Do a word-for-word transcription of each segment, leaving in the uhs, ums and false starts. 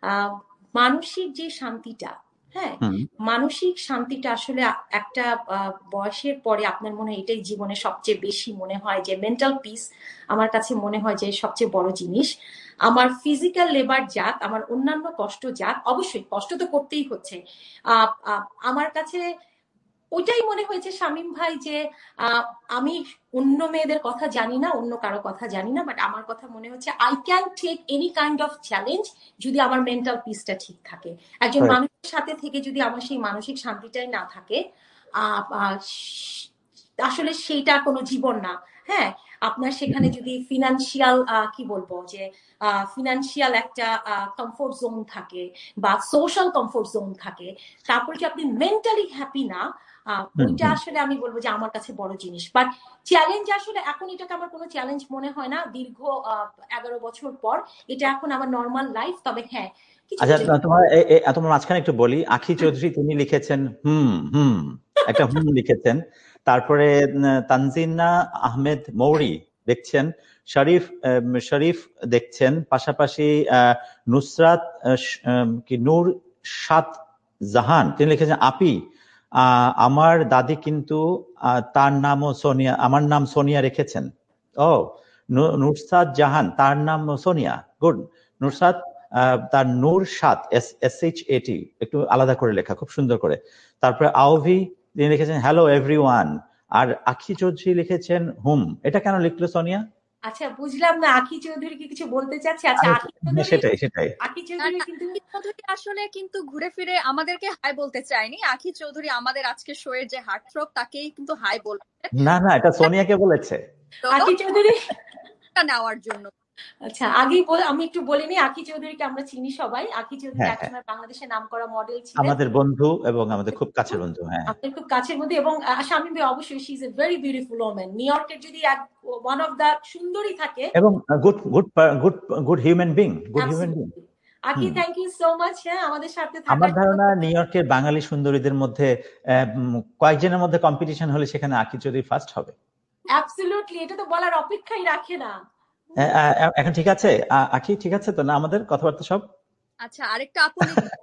আহ মানসিক যে শান্তিটা, হ্যাঁ, মানসিক শান্তিটা আসলে একটা বয়সের পরে আপনার মনে হয় এটাই জীবনে সবচেয়ে বেশি মনে হয় যে মেন্টাল পিস আমার কাছে মনে হয় যে সবচেয়ে বড় জিনিস। আমার ফিজিক্যাল লেবার যাক, আমার অন্যান্য কষ্ট যাক, অবশ্যই কষ্ট তো করতেই হচ্ছে। আহ আমার কাছে ওইটাই মনে হয়েছে শামীম ভাই যে আমি অন্য মেয়েদের কথা জানি না, অন্য কারো কথা জানি না, বাট আমার কথা মনে হচ্ছে I can take any kind of challenge যদি আমার মেন্টাল পিসটা ঠিক থাকে। একজন মানুষের সাথে থেকে যদি আমার সেই মানসিক শান্তিটাই না থাকে, আসলে সেইটা কোনো জীবন না। হ্যাঁ, আপনার সেখানে যদি ফিনান্সিয়াল কি বলবো যে ফিনান্সিয়াল একটা কমফোর্ট জোন থাকে বা সোশ্যাল কমফোর্ট জোন থাকে, তারপর যে আপনি মেন্টালি হ্যাপি না, ওইটা আসলে আমি বলবো যে আমার কাছে বড় জিনিস। বাট চ্যালেঞ্জ আসলে এখন এটাকে আমার কোনো চ্যালেঞ্জ মনে হয় না দীর্ঘ এগারো বছর পর। এটা এখন আমার নর্মাল লাইফ। তবে হ্যাঁ, আচ্ছা তোমার তোমার মাঝখানে একটু বলি, আখি চৌধুরী তিনি লিখেছেন হুম হুম একটা হুম লিখেছেন। তারপরে তানজিনা আহমেদ মৌরি দেখছেন, শরীফ শরীফ দেখছেন, পাশাপাশি নুসরাত কি নূর সাত জাহান তিনি লিখেছেন আপি আমার দাদি কিন্তু তার নামও সোনিয়া, আমার নাম সোনিয়া রেখেছেন। ও নুরসাদ জাহান তার নাম সোনিয়া, গুড। নুরসাদ তার নূর সাত এস এস এইচ এটি একটু আলাদা করে লেখা, খুব সুন্দর করে। তারপরে আওভি তিনি লিখেছেন হ্যালো এভরিওয়ান। আর আখি চৌধুরী লিখেছেন হুম। এটা কেন লিখলো সোনিয়া? আচ্ছা বুঝলাম না, আখি চৌধুরী কি কিছু বলতে চাচ্ছে? আচ্ছা আখি চৌধুরী, সেটাই সেটাই আখি চৌধুরী কিন্তু চৌধুরী আসলে কিন্তু ঘুরে ফিরে আমাদেরকে হাই বলতে চাইনি। আখি চৌধুরী আমাদের আজকে শো এর যে হার্টথ্রব তাকেই কিন্তু হাই বলছে। না না, এটা সোনিয়াকে বলেছে আখি চৌধুরী নেওয়ার জন্য। আচ্ছা আগেই আমি একটু বলিনি, আখি চৌধুরীকে আমরা চিনি সবাই। আখি চৌধুরী একসময় বাংলাদেশের নামকরা মডেল ছিলেন, আমাদের বন্ধু এবং আমাদের খুব কাছের বন্ধু। হ্যাঁ, আমাদের খুব কাছের বন্ধু। এবং শামীম ভাই অবশ্যই she is a very beautiful woman. New ইয়র্কের যদি ওয়ান অফ দা সুন্দরী থাকে এবং good good good good human being, good human being. আখি থ্যাংক ইউ সো মাচ হ্যাঁ আমাদের সাথে থাকার। আমার ধারণা নিউ ইয়র্কের বাঙালি সুন্দরীদের মধ্যে কয়েকজনের মধ্যে কম্পিটিশন হলে সেখানে আখি চৌধুরী ফার্স্ট হবে। অ্যাবসলিউটলি, এটা তো বলার অপেক্ষাই রাখে না। এখন ঠিক আছে আখি, ঠিক আছে তো না আমাদের কথাবার্তা সব? আচ্ছা আরেকটা আপু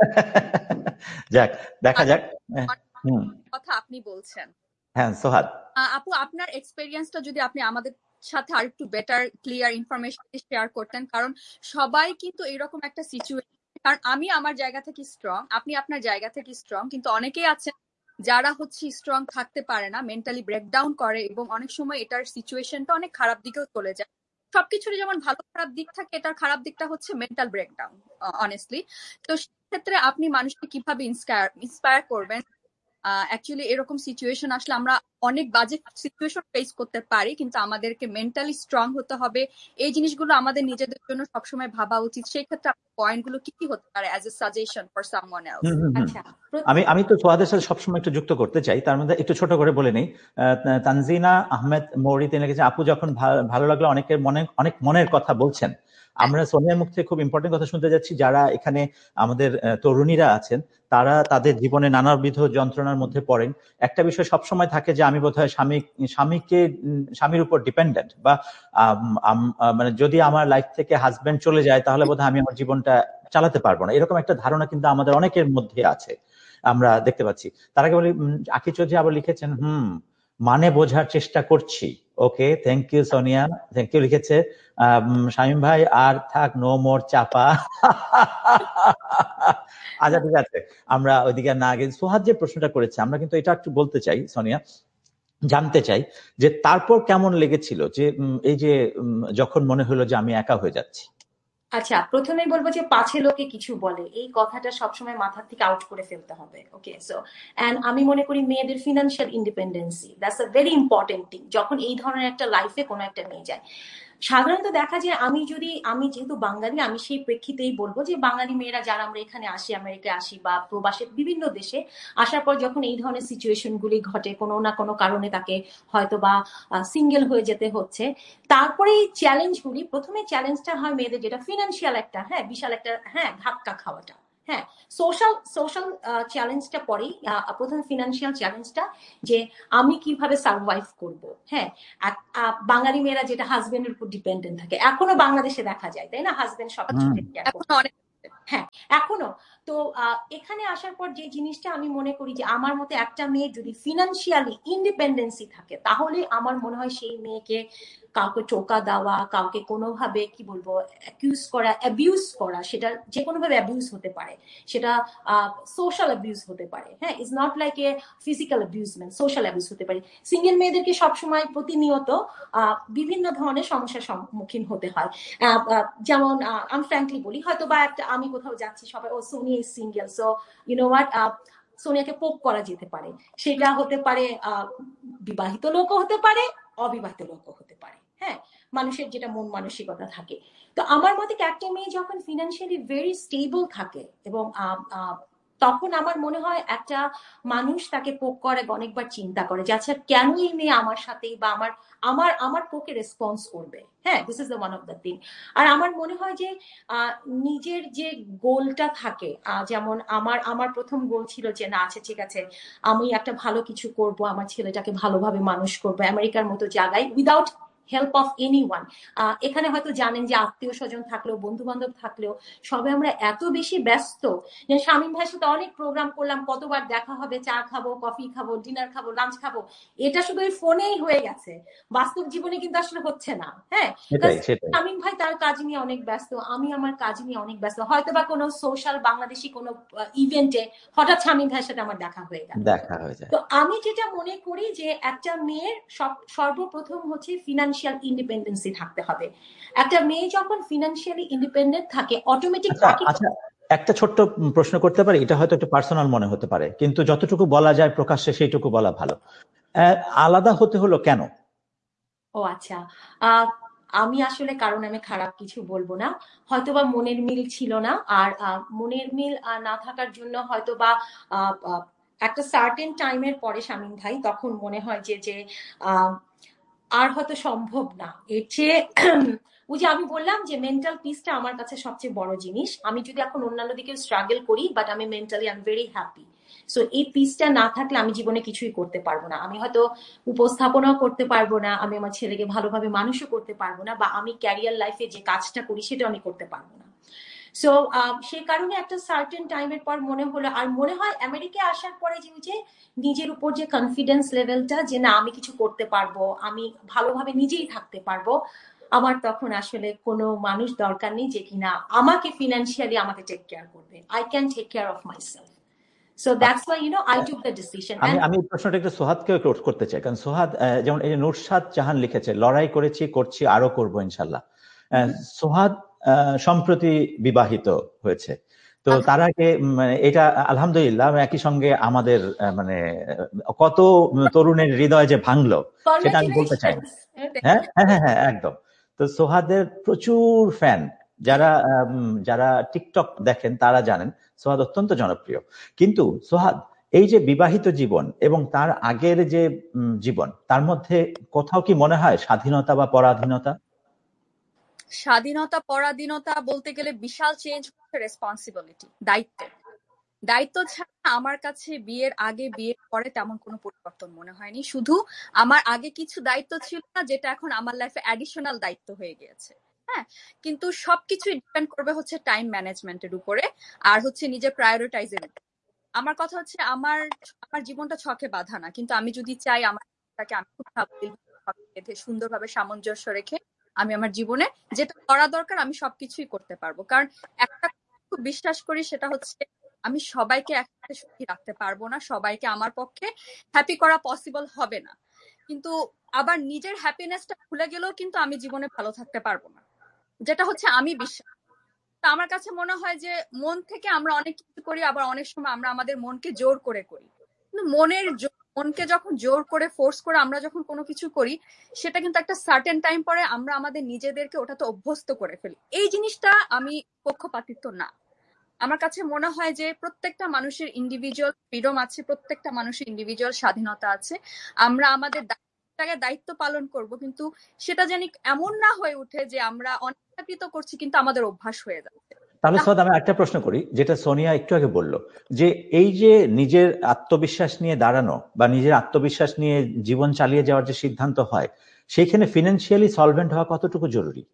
যাক দেখা যাক কথা আপনি বলছেন। হ্যাঁ সোহাদ আপু আপনার এক্সপেরিয়েন্সটা যদি আপনি আমাদের সাথে আরেকটু বেটার ক্লিয়ার ইনফরমেশন শেয়ার করতেন, কারণ সবাই কিন্তু এরকম একটা সিচুয়েশন, কারণ আমি আমার জায়গা থেকে স্ট্রং, আপনি আপনার জায়গা থেকে স্ট্রং, কিন্তু অনেকেই আছেন যারা হচ্ছে স্ট্রং থাকতে পারে না, মেন্টালি ব্রেকডাউন করে এবং অনেক সময় এটার সিচুয়েশনটা অনেক খারাপ দিকেও চলে যায়। সবকিছুরই যেমন ভালো খারাপ দিক থাকে, এটার খারাপ দিকটা হচ্ছে মেন্টাল ব্রেকডাউন অনেস্টলি। তো সেক্ষেত্রে আপনি মানুষকে কিভাবে ইন্সপায়ার ইন্সপায়ার করবেন? অ্যাকচুয়ালি এরকম সিচুয়েশন আসলে আমরা অনেক বাজে সিচুয়েশন ফেস করতে পারি, কিন্তু আমাদেরকে মেন্টালি স্ট্রং হতে হবে। এই জিনিসগুলো আমাদের নিজেদের জন্য সবসময় ভাবা উচিত। সেই ক্ষেত্রে পয়েন্টগুলো কি কি হতে পারে as a suggestion for someone else? আচ্ছা আমি আমি তো সোহাদের সাথে সবসময় একটু যুক্ত করতে চাই, তার মধ্যে একটু ছোট করে বলে নেই। তানজিনা আহমেদ মৌরি তিনি লিখেছেন আপু যখন ভালো লাগলো অনেকের মনে অনেক মনের কথা বলছেন। আমরা সোনিয়ার মুখ থেকে খুব ইম্পর্টেন্ট কথা শুনতে যাচ্ছি। যারা এখানে আমাদের তরুণীরা আছেন তারা তাদের জীবনে নানাবিধ যন্ত্রণার মধ্যে পড়েন। একটা বিষয় সবসময় থাকে যে আমি বোধহয় স্বামী স্বামীকে স্বামীর উপর ডিপেন্ডেন্ট, বা মানে যদি আমার লাইফ থেকে হাজবেন্ড চলে যায় তাহলে বোধহয় আমি আমার জীবনটা চালাতে পারবো না, এরকম একটা ধারণা কিন্তু আমাদের অনেকের মধ্যে আছে, আমরা দেখতে পাচ্ছি। তার আগে বলি আখি চৌধুরী আবার লিখেছেন হুম মানে বোঝার চেষ্টা করছি। Okay thank you Sonia, thank you. লিখেছে শামীম ভাই আর থাক নো মোর চাপা। আচ্ছা ঠিক আছে, আমরা ওইদিকে না গিয়ে সোহাদ যে প্রশ্নটা করেছে আমরা কিন্তু এটা একটু বলতে চাই সোনিয়া, জানতে চাই যে তারপর কেমন লেগেছিল যে এই যে যখন মনে হলো যে আমি একা হয়ে যাচ্ছি। আচ্ছা প্রথমেই বলবো যে পাছে লোকে কিছু বলে এই কথাটা সবসময় মাথার থেকে আউট করে ফেলতে হবে। ওকে সো এন্ড আমি মনে করি মেয়েদের financial independency that's a very important thing যখন এই ধরনের একটা লাইফে কোনো একটা মেয়ে যায়। সাধারণত দেখা যায় আমি যদি আমি যেহেতু বাঙালি আমি সেই প্রেক্ষিতেই বলবো যে বাঙালি মেয়েরা যারা আমরা এখানে আসি, আমেরিকায় আসি বা প্রবাসে বিভিন্ন দেশে আসার পর যখন এই ধরনের সিচুয়েশন গুলি ঘটে কোনো না কোনো কারণে তাকে হয়তো বা সিঙ্গেল হয়ে যেতে হচ্ছে, তারপরে এই চ্যালেঞ্জগুলি প্রথমে চ্যালেঞ্জটা হয় মেয়েদের যেটা ফিনান্সিয়াল একটা হ্যাঁ বিশাল একটা হ্যাঁ ধাক্কা খাওয়াটা। হ্যাঁ সোশ্যাল সোশ্যাল চ্যালেঞ্জটা পরেই প্রথমে ফিনান্সিয়াল চ্যালেঞ্জটা যে আমি কিভাবে সার্ভাইভ করব। হ্যাঁ বাঙালি মেয়েরা যেটা হাজবেন্ডের উপর ডিপেন্ডেন্ট থাকে, এখনো বাংলাদেশে দেখা যায় তাই না, হাজবেন্ড সব কিছু হ্যাঁ এখনো তো এখানে আসার পর যে জিনিসটা আমি মনে করি যে আমার মতে একটা মেয়ে যদি ফিনান্সিয়ালি ইন্ডিপেন্ডেন্সি থাকে তাহলে আমার মনে হয় সেই মেয়েকে কাউকে টোকা দেওয়া, কাউকে কোনোভাবে কি বলবো অ্যাকিউজ করা, অ্যাবিউজ করা, সেটা যে কোনোভাবে অ্যাবিউজ হতে পারে, সেটা সোশ্যাল অ্যাবিউজ হতে পারে। হ্যাঁ, is not like a physical অ্যাবিউজমেন্ট, social abuse হতে পারে। সিঙ্গেল মেয়েদেরকে সবসময় প্রতিনিয়ত বিভিন্ন ধরনের সমস্যার সম্মুখীন হতে হয়। যেমন আমি ফ্র্যাঙ্কলি বলি, হয়তো বা একটা আমি কোথাও যাচ্ছি, সবাই ও Sonia is single, so you know what, সোনিয়াকে পোক করা যেতে পারে। সেটা হতে পারে বিবাহিত লোকও হতে পারে, অবিবাহিত লোকও হতে পারে। হ্যাঁ, মানুষের যেটা মন মানসিকতা থাকে। তো আমার মতে একটা মেয়ে যখন ফিনান্সিয়ালি ভেরি স্টেবল থাকে এবং তখন আমার মনে হয় একটা মানুষ তাকে পোক করে অনেকবার চিন্তা করে যে আচ্ছা কেন এই মেয়ে আমার সাথে বা আমার আমার আমার পোকে রেসপন্স করবে। হ্যাঁ, this is the one of the thing. আর আমার মনে হয় যে নিজের যে গোলটা থাকে, যেমন আমার আমার প্রথম গোল ছিল যে না আছে ঠিক আছে আমি একটা ভালো কিছু করব, আমার ছেলেটাকে ভালোভাবে মানুষ করবো আমেরিকার মতো জায়গায় উইদাউট হেল্প অফ এনিওয়ান। এখানে হয়তো জানেন যে আত্মীয় স্বজন থাকলেও বন্ধু বান্ধব থাকলেও সবাই আমরা এত বেশি ব্যস্ত যে শামীম ভাইয়ের সাথে অনেক প্রোগ্রাম করলাম, কতবার দেখা হবে, চা খাবো, কফি খাবো, ডিনার খাবো, লাঞ্চ খাবো, এটা শুধু ওই ফোনেই হয়ে গেছে, বাস্তব জীবনে কিন্তু আসলে হচ্ছে না। হ্যাঁ, শামীম ভাই তার কাজ নিয়ে অনেক ব্যস্ত, আমি আমার কাজ নিয়ে অনেক ব্যস্ত, হয়তো বা কোনো সোশ্যাল বাংলাদেশি কোনো ইভেন্টে হঠাৎ শামীম ভাইয়ের সাথে আমার দেখা হয়ে গেল, দেখা হয়ে যায়। তো আমি যেটা মনে করি যে একটা মেয়ের সর্বপ্রথম হচ্ছে ফিনান্সিয়াল ইন্ডিপেন্ডেন্সি থাকতে হবে। একটা মেয়ে যখন ফিনান্সিয়ালি ইন্ডিপেন্ডেন্ট থাকে অটোমেটিক। আচ্ছা, একটা ছোট্ট প্রশ্ন করতে পারি, এটা হয়তো একটু পার্সোনাল মনে হতে পারে, কিন্তু যতটুকু বলা যায় প্রকাশ্যে সেইটুকু বলা ভালো। আলাদা হতে হলো কেন? ও আচ্ছা, আমি আসলে কারণ আমি খারাপ কিছু বলবো না, হয়তোবা মনের মিল ছিল না। আর মনের মিল না থাকার জন্য হয়তোবা একটা সার্টেন টাইমের পরে শামীম ভাই তখন মনে হয় যে যে আর হয়তো সম্ভব না। এর চেয়ে ওই যে আমি বললাম যে মেন্টাল পিসটা আমার কাছে সবচেয়ে বড় জিনিস। আমি যদি এখন অন্যান্য দিকে স্ট্রাগল করি, বাট আমি mentally I am very happy. So এই পিসটা না থাকলে আমি জীবনে কিছুই করতে পারবো না। আমি হয়তো উপস্থাপনাও করতে পারবো না, আমি আমার ছেলেকে ভালোভাবে মানুষও করতে পারবো না, বা আমি ক্যারিয়ার লাইফে যে কাজটা করি সেটা আমি করতে পারবো না। সো সেই কারণে একটা সার্টেন টাইমের পর মনে হলো, আর মনে হয় আমেরিকায় আসার পরে যে নিজের উপর যে কনফিডেন্স লেভেলটা যে না আমি কিছু করতে পারবো, আমি ভালোভাবে নিজেই থাকতে পারবো, আমার তখন আসলে কোনো মানুষ দরকার নেই যে কিনা আমাকে ফিনান্সিয়ালি আমাকে টেক কেয়ার করবে। I can take care of myself. So that's why you know I took the decision. আমি আমি প্রশ্নটা একটু সোহাদকেও করতে চাই, কারণ সোহাদ যেমন এই যে নুরশাদ জাহান লিখেছে, লড়াই করেছি, করছি, আরো করবো ইনশাল্লাহ। সোহাদ সম্প্রতি বিবাহিত হয়েছে, তো তার আগে এটা আলহামদুলিল্লাহ একই সঙ্গে আমাদের মানে কত তরুণের হৃদয় যে ভাঙলো সেটা আমি বলতে চাই না। হ্যাঁ হ্যাঁ হ্যাঁ হ্যাঁ একদম। তো সোহাদের প্রচুর ফ্যান, যারা যারা টিকটক দেখেন তারা জানেন সোহাদ অত্যন্ত জনপ্রিয়। কিন্তু সোহাদ এই যে বিবাহিত জীবন এবং তার আগের যে জীবন, তার মধ্যে কোথাও কি মনে হয় স্বাধীনতা বা পরাধীনতা? স্বাধীনতা পরাধীনতা বলতে গেলে বিশাল চেঞ্জ হচ্ছে রেসপন্সিবিলিটি, দায়িত্ব। দায়িত্ব ছাড়া আমার কাছে বিয়ের আগে বিয়ের পরে তেমন কোনো পরিবর্তন মনে হয়নি। শুধু আমার আগে কিছু দায়িত্ব ছিল না যেটা এখন আমার লাইফে অ্যাডিশনাল দায়িত্ব হয়ে গিয়েছে। হ্যাঁ, কিন্তু সবকিছুই ডিপেন্ড করবে হচ্ছে টাইম ম্যানেজমেন্টের উপরে আর হচ্ছে নিজের প্রায়োরিটাইজের উপরে। আমার কথা হচ্ছে আমার আমার জীবনটা ছকে বাঁধা না, কিন্তু আমি যদি চাই আমার আমি খুব বেঁধে সুন্দরভাবে সামঞ্জস্য রেখে আমি আমার জীবনে যেটা করা দরকার আমি সবকিছুই করতে পারবো। কারণ একটা খুব বিশ্বাস করি, সেটা হচ্ছে আমি সবাইকে একসাথে সুখী রাখতে পারবো না, সবাইকে আমার পক্ষে হ্যাপি করা পসিবল হবে না, কিন্তু আবার নিজের হ্যাপিনেসটা ভুলে গেলেও কিন্তু আমি জীবনে ভালো থাকতে পারবো না, যেটা হচ্ছে আমি বিশ্বাস। তা আমার কাছে মনে হয় যে মন থেকে আমরা অনেক কিছু করি, আবার অনেক সময় আমরা আমাদের মনকে জোর করে করি, কিন্তু মনের মনকে যখন জোর করে ফোর্স করে আমরা যখন কোনো কিছু করি সেটা কিন্তু একটা সার্টেন টাইম পরে আমরা আমাদের নিজেদেরকে ওটাতে অভ্যস্ত করে ফেলি। এই জিনিসটা আমি পক্ষপাতিত্ব না। আমার কাছে মনে হয় যে প্রত্যেকটা মানুষের ইন্ডিভিজুয়াল ফ্রিডম আছে, প্রত্যেকটা মানুষের ইন্ডিভিজুয়াল স্বাধীনতা আছে। আমরা আমাদের দায়িত্ব পালন করব, কিন্তু সেটা জানি এমন না হয়ে উঠে যে আমরা অনিচ্ছাকৃত করছি কিন্তু আমাদের অভ্যাস হয়ে যাচ্ছে। তাহলে সোহাদ আমি একটা প্রশ্ন করি, যেটা সোনিয়া একটু আগে বললো, যে এই যে নিজের আত্মবিশ্বাস নিয়ে দাঁড়ানো বা নিজের আত্মবিশ্বাস নিয়ে জীবন চালিয়ে যাওয়ার যে সিদ্ধান্ত হয়, সেইখানে ফিনান্সিয়ালি সলভেন্ট হওয়া কতটুকু জরুরি?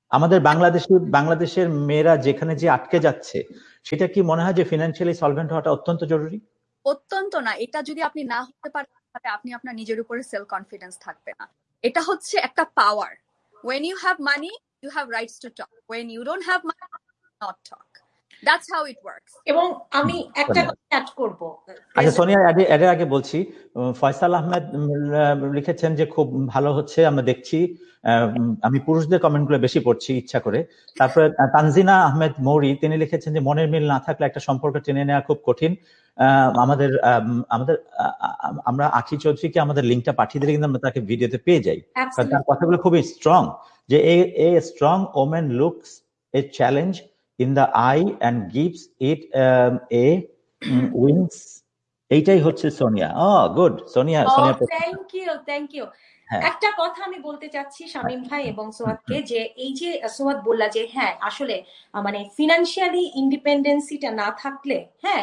আমাদের বাংলাদেশি বাংলাদেশের মেয়েরা যেখানে যে আটকে যাচ্ছে সেটা কি মনে হয় যে ফিনান্সিয়ালি সলভেন্ট হওয়াটা অত্যন্ত জরুরি? অত্যন্ত না, এটা যদি আপনি না হতে পারেন তাহলে আপনি আপনার নিজের উপরে সেলফ কনফিডেন্স থাকবে না। এটা হচ্ছে একটা পাওয়ার। when you have money you have rights to talk, when you don't have money not talk, that's how it works. এবং আমি একটা কথা অ্যাড করব। আচ্ছা সোনিয়া, এর আগে বলছি, ফয়সাল আহমেদ লিখেছেন যে খুব ভালো হচ্ছে, আমরা দেখছি। আমি পুরুষদের কমেন্টগুলো বেশি পড়ছি ইচ্ছা করে। তারপরে তানজিনা আহমেদ মৌরি তিনি লিখেছেন যে মনের মিল না থাকলে একটা সম্পর্ক টেনে নেওয়া খুব কঠিন। আমাদের আমাদের আমরা আখি চৌধুরীকে আমাদের লিঙ্কটা পাঠিয়ে দিলে কিন্তু আমরা তাকে ভিডিওতে পেয়ে যাই, কারণ তার কথাগুলো খুবই স্ট্রং, যে a strong women looks A challenge in the eye and gives it um, a um, wings. এইটাই হচ্ছে Sonia. oh good Sonia Sonia thank you thank you একটা কথা আমি বলতে চাচ্ছি শামীম ভাই এবং সোয়াদকে, যে এই যে সোয়াদ বললা যে হ্যাঁ আসলে মানে ফিনান্সিয়ালি ইন্ডিপেন্ডেন্সিটা না থাকলে হ্যাঁ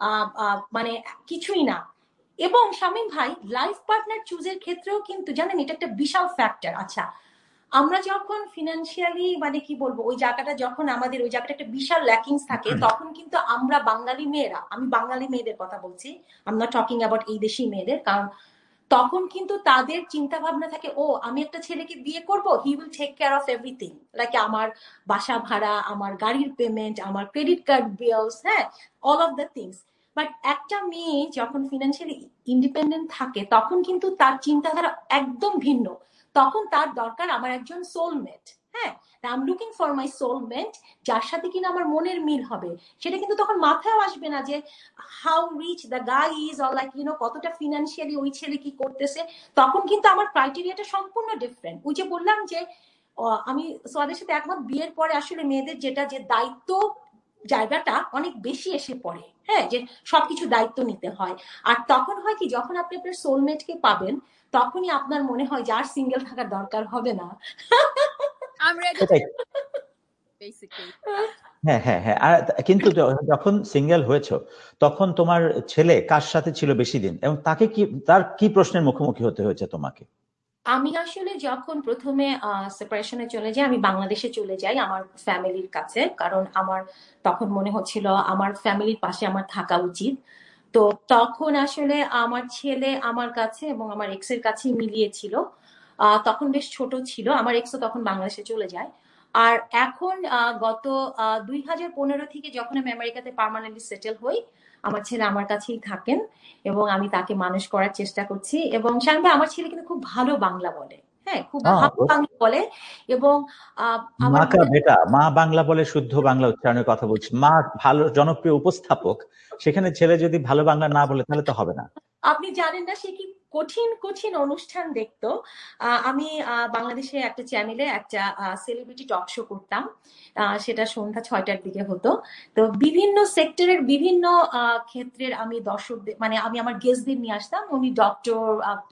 মানে কিছুই না। এবং শামীম ভাই লাইফ পার্টনার চুজের ক্ষেত্রেও কিন্তু জানেন এটা একটা বিশাল ফ্যাক্টর। আচ্ছা আমরা যখন ফিনান্সিয়ালি মানে কি বলবো ওই জায়গাটা যখন আমাদের ওই জায়গাটা একটা বিশাল ল্যাকিংস থাকে, তখন কিন্তু আমরা বাঙালি মেয়েরা, আমি বাঙালি মেয়েদের কথা বলছি, I am not talking about এই দেশি মেয়েদের, কারণ তখন কিন্তু তাদের চিন্তা ভাবনা থাকে ও আমি একটা ছেলেকে বিয়ে করব, he will take care of everything, like আমার বাসা ভাড়া, আমার গাড়ির পেমেন্ট, আমার ক্রেডিট কার্ড বিলস, হ্যাঁ all of the things. But একটা মেয়ে যখন ফিনান্সিয়ালি ইন্ডিপেন্ডেন্ট থাকে তখন কিন্তু তার চিন্তাধারা একদম ভিন্ন। তখন তার দরকার আমার একজন সোলমেট, হ্যাঁ I am looking for my soulmate, যার সাথে কিনা আমার মনের মিল হবে। সেটা কিন্তু তখন মাথায় আসবে না যে how reach the guy is or like you know কতটা ফিনান্সিয়ালি ওই ছেলে কি করতেছে। তখন কিন্তু আমার ক্রাইটেরিয়াটা সম্পূর্ণ ডিফারেন্ট। ওই যে বললাম যে আমি সোয়াদের সাথে একমত, বিয়ের পরে আসলে মেয়েদের যেটা যে দায়িত্ব জায়গাটা অনেক বেশি এসে পড়ে, হ্যাঁ যে সবকিছু দায়িত্ব নিতে হয়। আর তখন হয় কি যখন আপনি আপনার সোলমেটকে পাবেন তখনই আপনার মনে হয় যে আর সিঙ্গেল থাকার দরকার হবে না। হ্যাঁ হ্যাঁ হ্যাঁ আর কিন্তু যখন সিঙ্গেল হয়েছো তখন তোমার ছেলে কার সাথে ছিল বেশি দিন এবং তাকে কি তার কি প্রশ্নের মুখোমুখি হতে হয়েছে তোমাকে? আমি আসলে যখন প্রথমে সেপারেশনে চলে যাই, আমি বাংলাদেশে চলে যাই আমার ফ্যামিলির কাছে, কারণ আমার তখন মনে হচ্ছিল আমার ফ্যামিলির পাশে আমার থাকা উচিত। তো তখন আসলে আমার ছেলে আমার কাছে এবং আমার এক্সের কাছে মিলিয়েছিল। তখন বেশ ছোট ছিল, আমার এক্সও তখন বাংলাদেশে চলে যায়। আর এখন গত দুই হাজার পনেরো থেকে যখন আমি আমেরিকাতে পার্মানেন্টলি সেটেল হই, আমার ছেলে আমার কাছেই থাকেন এবং আমি তাকে মানুষ করার চেষ্টা করছি। এবং শামীম ভাই আমার ছেলে কিন্তু খুব ভালো বাংলা বলে, হ্যাঁ খুব ভালো বাংলা বলে। এবং মা কা বেটা মা বাংলা বলে, শুদ্ধ বাংলা উচ্চারণের কথা বলছি। মা ভালো জনপ্রিয় উপস্থাপক, সেখানে ছেলে যদি ভালো বাংলা না বলে তাহলে তো হবে না। আপনি জানেন না সে কি কঠিন কঠিন অনুষ্ঠান দেখতো। আমি বাংলাদেশে একটা চ্যানেলে একটা সেলিব্রিটি টক শো করতাম, সেটা সন্ধ্যা ছয়টার দিকে হতো। তো বিভিন্ন সেক্টরের বিভিন্ন ক্ষেত্রের আমি দর্শকদের মানে আমি আমার গেস্টদের নিয়ে আসতাম। উনি ডক্টর,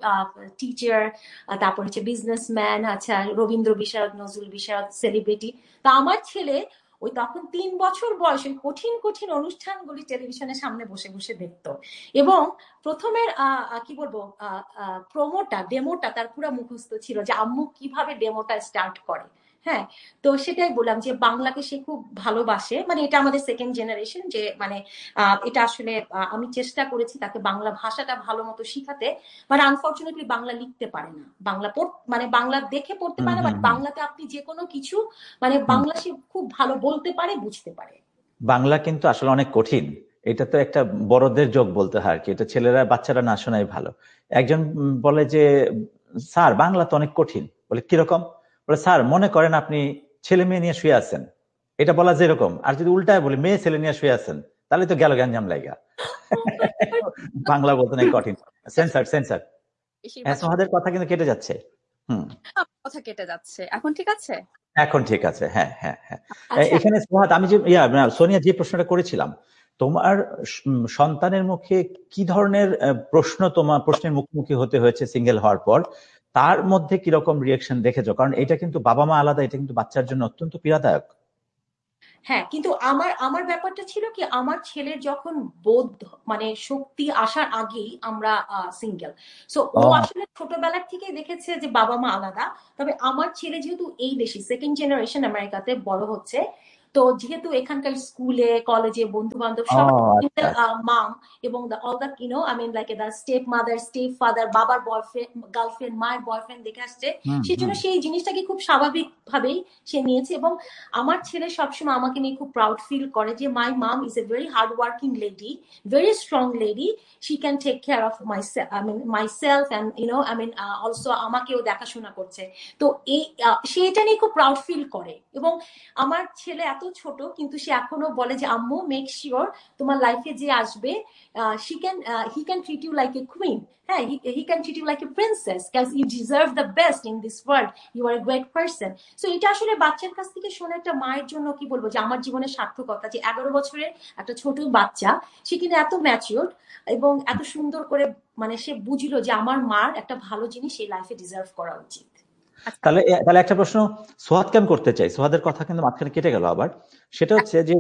টিচার, তারপর হচ্ছে বিজনেসম্যান, আচ্ছা রবীন্দ্র বিশারদ, নজরুল বিশারদ, সেলিব্রিটি। তো আমার ছেলে ওই তখন তিন বছর বয়স ওই কঠিন কঠিন অনুষ্ঠানগুলি টেলিভিশনের সামনে বসে বসে দেখতো। এবং প্রথমের কি বলবো প্রোমোটা ডেমোটা তার পুরো মুখস্থ ছিল যে আম্মু কিভাবে ডেমোটা স্টার্ট করে। হ্যাঁ তো সেটাই বললাম যে বাংলাকে সে খুব ভালোবাসে, মানে এটা আমাদের সেকেন্ড জেনারেশন যে মানে এটা আসলে আমি চেষ্টা করেছি তাকে বাংলা ভাষাটা ভালো মতো শিখাতে, মানে আনফর্চুনেটলি বাংলা লিখতে পারে না, বাংলা মানে বাংলা দেখে পড়তে পারে না, বাট বাংলাতে আপনি যে কোনো কিছু মানে বাংলা সে খুব ভালো বলতে পারে, বুঝতে পারে। বাংলা কিন্তু আসলে অনেক কঠিন, এটা তো একটা বড়দের যোগ বলতে হয় আর কি, এটা ছেলেরা বাচ্চারা না শোনাই ভালো। একজন বলে যে স্যার বাংলা তো অনেক কঠিন, বলে কিরকম? বলে স্যার মনে করেন আপনি ছেলে মেয়ে নিয়ে শুয়ে আছেন, এটা বলা যেরকম, আর যদি উল্টায় বলি মেয়ে ছেলে নিয়ে শুয়ে আছেন তাহলে তো গেল গ্যাঞ্জাম লাগা। বাংলা বলতে নাই কঠিন। সেন্সার সেন্সার সোহাদের কথা কিন্তু কেটে যাচ্ছে। হুম কথা কেটে যাচ্ছে, এখন ঠিক আছে? এখন ঠিক আছে, হ্যাঁ হ্যাঁ হ্যাঁ। এখানে সোহাদ আমি যে সোনিয়া যে প্রশ্নটা করেছিলাম, তোমার সন্তানের মুখে কি ধরনের প্রশ্ন তোমার প্রশ্নের মুখোমুখি হতে হয়েছে সিঙ্গেল হওয়ার পর, তার মধ্যে কিরকম রিয়াকশন দেখেছো? কারণ এটা কিন্তু বাবা মা আলাদা, এটা কিন্তু বাচ্চার জন্য অত্যন্ত পীড়াদায়ক। হ্যাঁ, কিন্তু আমার আমার ব্যাপারটা ছিল কি, আমার ছেলের যখন বোধ মানে শক্তি আসার আগেই আমরা সিঙ্গেল। সো ও ও আসলে ছোটবেলার থেকে দেখেছে যে বাবা মা আলাদা। তবে আমার ছেলে যেহেতু এই দেশে সেকেন্ড জেনারেশন আমেরিকাতে বড় হচ্ছে, তো যেহেতু এখানকার স্কুলে কলেজে বন্ধু বান্ধব ও সবাই আচ্ছা মাম এবং all the you know I mean like the step mother step father, বাবার বয়ফ্রেন্ড গার্লফ্রেন্ড মায়ের বয়ফ্রেন্ড দেখে আসছে, হুম সেই জন্য হুম সেই জিনিসটাকে খুব স্বাভাবিক ভাবেই সে নিয়েছে। এবং আমার ছেলে সবসময় আমাকে নিয়ে খুব প্রাউড ফিল করে যে মাই মাম is a very hard working lady, very strong lady, she can take care of my I mean my self and you know I mean also আমাকেও দেখাশোনা করছে। তো এই সে এটা নিয়ে খুব প্রাউড ফিল করে। এবং আমার ছেলে এত ছোট কিন্তু সে এখনো বলে যে আম্মু মেক শিওর তোমার লাইফে যে আসবে she can he can treat you like a queen, হ্যাঁ he can treat you like a princess, because you deserve the best in this world, you R a great person. So এটা আসলে বাচ্চার কাছ থেকে শোনা একটা মায়ের জন্য কি বলবো যে আমার জীবনের সার্থকতা, যে এগারো বছরের একটা ছোট বাচ্চা সে কিন্তু এত ম্যাচিওর এবং এত সুন্দর করে মানে সে বুঝলো যে আমার মার একটা ভালো জিনিস এই লাইফে ডিজার্ভ করা উচিত। তাহলে তাহলে একটা প্রশ্ন সোহাদকে আমি করতে চাই, সোহাদের কথা কিন্তু মাঝখানে কেটে গেল আবার, সেটা হচ্ছে যে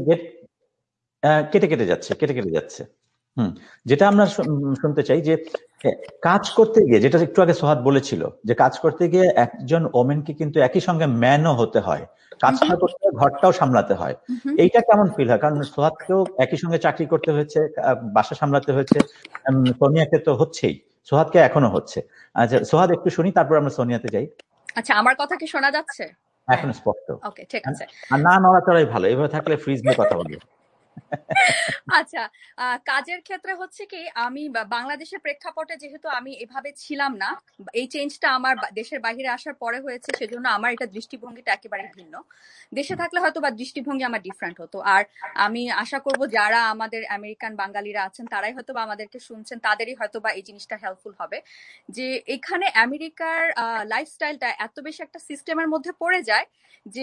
কেটে কেটে যাচ্ছে কেটে কেটে যাচ্ছে হুম যেটা আমরা শুনতে চাই যে কাজ করতে গিয়ে, যেটা একটু আগে সোহাদ বলেছিল যে কাজ করতে গিয়ে একজন ওমেনকে কিন্তু একই সঙ্গে ম্যানও হতে হয়, কাজটা করতে ঘরটাও সামলাতে হয়। এইটা কেমন ফিল হয়? কারণ সোহাদকেও একই সঙ্গে চাকরি করতে হয়েছে, বাসা সামলাতে হয়েছে, সোনিয়াকে তো হচ্ছেই, সোহাদকে এখনো হচ্ছে। আচ্ছা সোহাদ একটু শুনি, তারপর আমরা সোনিয়াতে যাই। আচ্ছা, আমার কথা কি শোনা যাচ্ছে? এখন স্পষ্ট। ওকে, ঠিক আছে। আর না নড়াচড়াই ভালো, এভাবে থাকলে ফ্রিজ নিয়ে কথা বলবো। আচ্ছা, কাজের ক্ষেত্রে হচ্ছে কি, আমি বাংলাদেশের প্রেক্ষাপটে যেহেতু আমি এভাবে ছিলাম না, এই চেঞ্জটা আমার দেশের বাইরে আসার পরে হয়েছে, সেজন্য আমার এটা দৃষ্টিভঙ্গিটা একেবারে ভিন্ন। দেশে থাকলে হয়তো বা দৃষ্টিভঙ্গি আমার ডিফারেন্ট হতো। আর আমি আশা করব যারা আমাদের আমেরিকান বাঙালিরা আছেন তারাই হয়তো বা আমাদেরকে শুনছেন, তাদেরই হয়তো বা এই জিনিসটা হেল্পফুল হবে। যে এখানে আমেরিকার লাইফস্টাইলটা এত বেশি একটা সিস্টেমের মধ্যে পড়ে যায় যে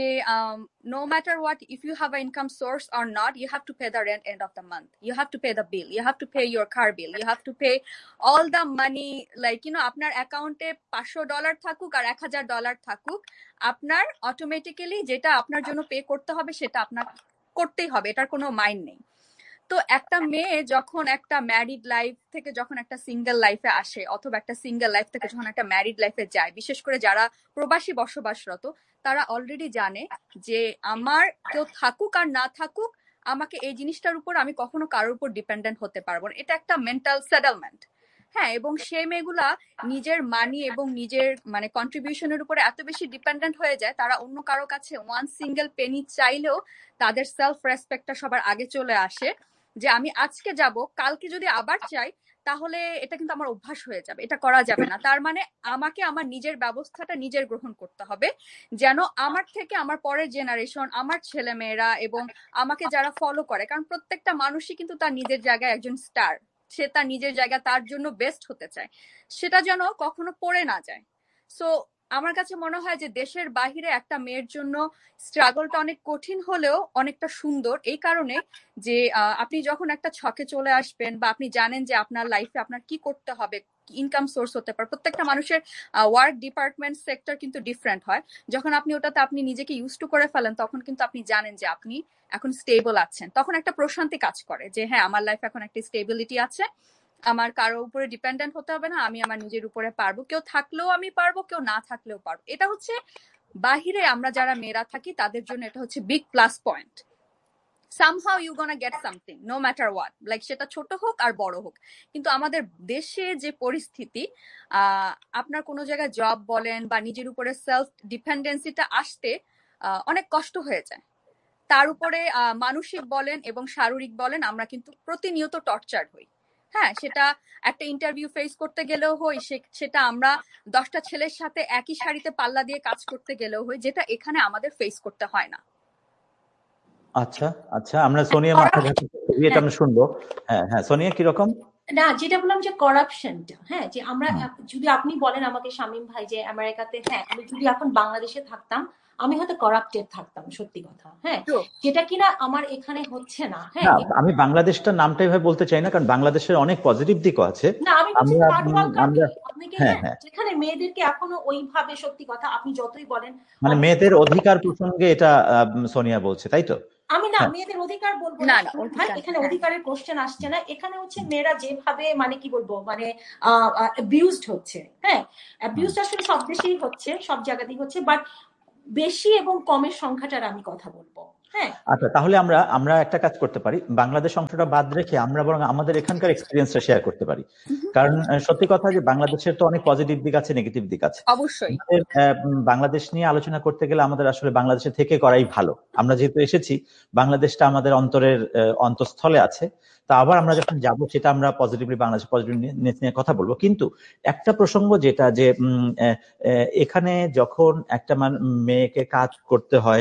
no matter what, if you have a income source or not, you have to pay the rent end of the month, you have to pay the bill, you have to pay your car bill, you have to pay all the money, like you know আপনার অ্যাকাউন্টে পাঁচশো dollar থাকুক আর এক হাজার dollar থাকুক, আপনার automatically যেটা আপনার জন্য পে করতে হবে সেটা আপনার করতেই হবে, এটার কোনো মাইন্ড নেই। তো একটা মেয়ে যখন একটা ম্যারিড লাইফ থেকে যখন একটা সিঙ্গেল লাইফে আসে, অথবা একটা সিঙ্গেল লাইফ থেকে যখন একটা ম্যারিড লাইফে যায়, বিশেষ করে যারা প্রবাসী বসবাসরত, তারা অলরেডি জানে যে আমার কেউ থাকুক আর না থাকুক, আমাকে এই জিনিসটার উপর আমি কখনো কারোর উপর ডিপেন্ডেন্ট হতে পারবো না। এটা একটা মেন্টাল সেটেলমেন্ট। হ্যাঁ, এবং সেই মেয়েগুলা নিজের মানি এবং নিজের মানে কন্ট্রিবিউশনের উপরে এত বেশি ডিপেন্ডেন্ট হয়ে যায়, তারা অন্য কারো কাছে ওয়ান সিঙ্গেল পেনি চাইলেও তাদের সেলফ রেসপেক্টটা সবার আগে চলে আসে, যে আমি আজকে যাব, কালকে যদি আবার চাই তাহলে এটা কিন্তু আমার অভ্যাস হয়ে যাবে, এটা করা যাবে না। তার মানে আমাকে আমার নিজের ব্যবস্থাটা নিজের গ্রহণ করতে হবে, যেন আমার থেকে আমার পরের জেনারেশন, আমার ছেলে মেয়েরা এবং আমাকে যারা ফলো করে, কারণ প্রত্যেকটা মানুষই কিন্তু তার নিজের জায়গায় একজন স্টার, সে তার নিজের জায়গা তার জন্য বেস্ট হতে চায়, সেটা যেন কখনো পড়ে না যায়। সো আমার কাছে মনে হয় যে দেশের বাহিরে একটা মেয়ের জন্য স্ট্রাগলটা অনেক কঠিন হলেও অনেকটা সুন্দর, এই কারণে যে আপনি যখন একটা ছকে চলে আসবেন বা আপনি জানেন যে আপনার লাইফে আপনার কি করতে হবে, ইনকাম সোর্স হতে পারে, প্রত্যেকটা মানুষের ওয়ার্ক ডিপার্টমেন্ট সেক্টর কিন্তু ডিফারেন্ট হয়। যখন আপনি ওটাতে আপনি নিজেকে ইউজ টু করে ফেলেন, তখন কিন্তু আপনি জানেন যে আপনি এখন স্টেবল আছেন, তখন একটা প্রশান্তি কাজ করে যে হ্যাঁ আমার লাইফে এখন একটা স্টেবিলিটি আছে, আমার কারো উপরে ডিপেন্ডেন্ট হতে হবে না, আমি আমার নিজের উপরে পারবো, কেউ থাকলেও আমি পারবো, কেউ না থাকলেও পারবো। এটা হচ্ছে বাহিরে আমরা যারা মেয়েরা থাকি তাদের জন্য এটা হচ্ছে big plus point. somehow you gonna get something no matter what, like সেটা ছোট হোক আর বড় হোক। কিন্তু আমাদের দেশে যে পরিস্থিতি, আহ আপনার কোনো জায়গায় জব বলেন বা নিজের উপরে সেলফ ডিপেন্ডেন্সিটা আসতে অনেক কষ্ট হয়ে যায়। তার উপরে মানসিক বলেন এবং শারীরিক বলেন, আমরা কিন্তু প্রতিনিয়ত টর্চার হই। হ্যাঁ, সেটা একটা ইন্টারভিউ ফেস করতে গেলেও হই, সেটা আমরা দশটা ছেলের সাথে একই শাড়িতে পাল্লা দিয়ে কাজ করতে গেলেও হই, যেটা এখানে আমাদের ফেস করতে হয় না। আচ্ছা আচ্ছা, আমরা সোনিয়া মাথা এটা আমরা শুনবো। হ্যাঁ হ্যাঁ সোনিয়া কিরকম? না, যেটা বললাম যে করাপশনটা, হ্যাঁ যে আমরা যদি আপনি বলেন আমাকে শামীম ভাই যে আমেরিকাতে, হ্যাঁ আমি যদি এখন বাংলাদেশে থাকতাম আমি হয়তো করাপ্টেড থাকতাম, সত্যি কথা, হ্যাঁ যেটা কিনা আমার এখানে হচ্ছে না। হ্যাঁ, আমি বাংলাদেশটা নামটা এভাবে বলতে চাই না, কারণ বাংলাদেশের অনেক পজিটিভ দিকও আছে। না, আমি যেখানে মেয়েদেরকে এখনো ওইভাবে, সত্যি কথা আপনি যতই বলেন মানে মেয়েদের অধিকার প্রসঙ্গে এটা সোনিয়া বলছে, তাই তো? আমি না মেয়েদের অধিকার বলবো না ভাই, এখানে অধিকারের কোশ্চেন আসছে না, এখানে হচ্ছে মেয়েরা যেভাবে মানে কি বলবো মানে অ্যাবিউজড হচ্ছে। হ্যাঁ, অ্যাবিউজড আসলে সব দেশেই হচ্ছে, সব জায়গাতেই হচ্ছে, বাট বেশি এবং কমের সংখ্যাটার আমি কথা বলবো। হ্যাঁ, আচ্ছা, তাহলে আমরা আমরা একটা কাজ করতে পারি, বাংলাদেশ অংশটা বাদ রেখে আমরা বরং আমাদের এখানকার এক্সপিরিয়েন্সটা শেয়ার করতে পারি। কারণ সত্যি কথা যে বাংলাদেশের তো অনেক পজিটিভ দিক আছে, নেগেটিভ দিক আছে। অবশ্যই বাংলাদেশ নিয়ে আলোচনা করতে গেলে আমাদের আসলে বাংলাদেশে থেকে করাই ভালো। আমরা যেহেতু এসেছি, বাংলাদেশটা আমাদের অন্তরের অন্তঃস্থলে আছে, তা আবার আমরা যখন যাব সেটা আমরা পজিটিভলি বাংলাদেশ পজিটিভনেস নিয়ে কথা বলবো। কিন্তু একটা প্রসঙ্গ যেটা যে এখানে যখন একটা মেয়েকে কাজ করতে হয়,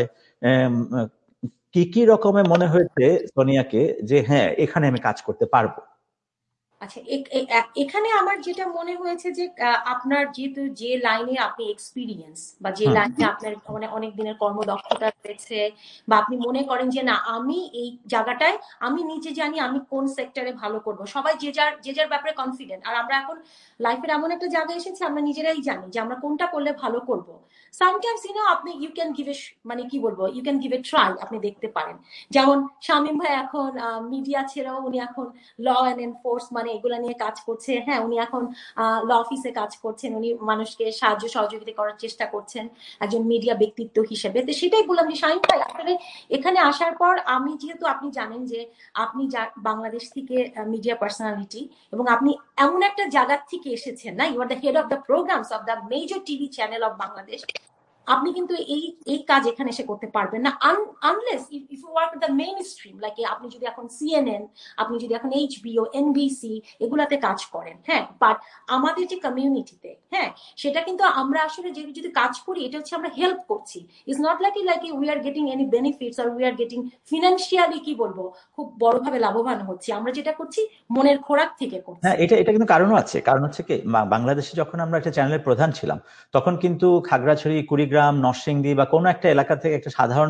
কি কি রকমের মনে হয়েছে সোনিয়াকে যে হ্যাঁ এখানে আমি কাজ করতে পারবো? আচ্ছা, এখানে আমার যেটা মনে হয়েছে যে আপনার যেহেতু যে লাইনে আপনি এক্সপিরিয়েন্স বা যে লাইনে আপনার মানে অনেক দিনের কর্মদক্ষতা রয়েছে, বা আপনি মনে করেন যে না আমি এই জায়গাটায় আমি নিজে জানি আমি কোন সেক্টরে ভালো করব, সবাই যে যার যে যার ব্যাপারে কনফিডেন্ট। আর আমরা এখন লাইফের এমন একটা জায়গায় এসেছি আমরা নিজেরাই জানি যে আমরা কোনটা করলে ভালো করব। সামটাইমস ইউ নো আপনি ইউ ক্যান গিভ এ মানে কি বলবো you can give a try, আপনি দেখতে পারেন। যেমন শামীম ভাই এখন মিডিয়া ছেড়েও উনি এখন ল অ্যান্ড এনফোর্স মানে এগুলা নিয়ে কাজ করছে। হ্যাঁ, উনি এখন ল অফিসে কাজ করছেন, উনি মানুষকে সাহায্য সহযোগিতা করার চেষ্টা করছেন একজন মিডিয়া ব্যক্তিত্ব হিসেবে। তো সেটাই বললাম যে শামীম ভাই আসলে এখানে আসার পর আমি যেহেতু আপনি জানেন যে আপনি বাংলাদেশ থেকে মিডিয়া পার্সোনালিটি এবং আপনি এমন একটা জায়গা থেকে এসেছেন না, you are the head of the programs of the major TV channel of Bangladesh, আপনি কিন্তু এই এই কাজ এখানে এসে করতে পারবেন না unless if you work the main stream, like আপনি যদি এখন সিএনএন, আপনি যদি এখন এইচবিও, এনবিসি এগুলাতে কাজ করেন। হ্যাঁ, বাট আমাদের যে কমিউনিটিতে, হ্যাঁ, সেটা কিন্তু আমরা আসলে যে যদি কাজ করি এটা হচ্ছে আমরা হেল্প করছি। It's not like like we are getting any benefits or we are getting financially কি বলবো খুব বড়ভাবে লাভবান হচ্ছি। আমরা যেটা করছি মনের খোরাক থেকে করছি। হ্যাঁ, এটা এটা কিন্তু কারণও আছে। কারণ হচ্ছে কি বাংলাদেশে যখন আমরা একটা চ্যানেলের প্রধান ছিলাম তখন কিন্তু খাগড়াছড়ি, কুড়িগ্রাম, নরসিংদী বা কোনো একটা এলাকা থেকে একটা সাধারণ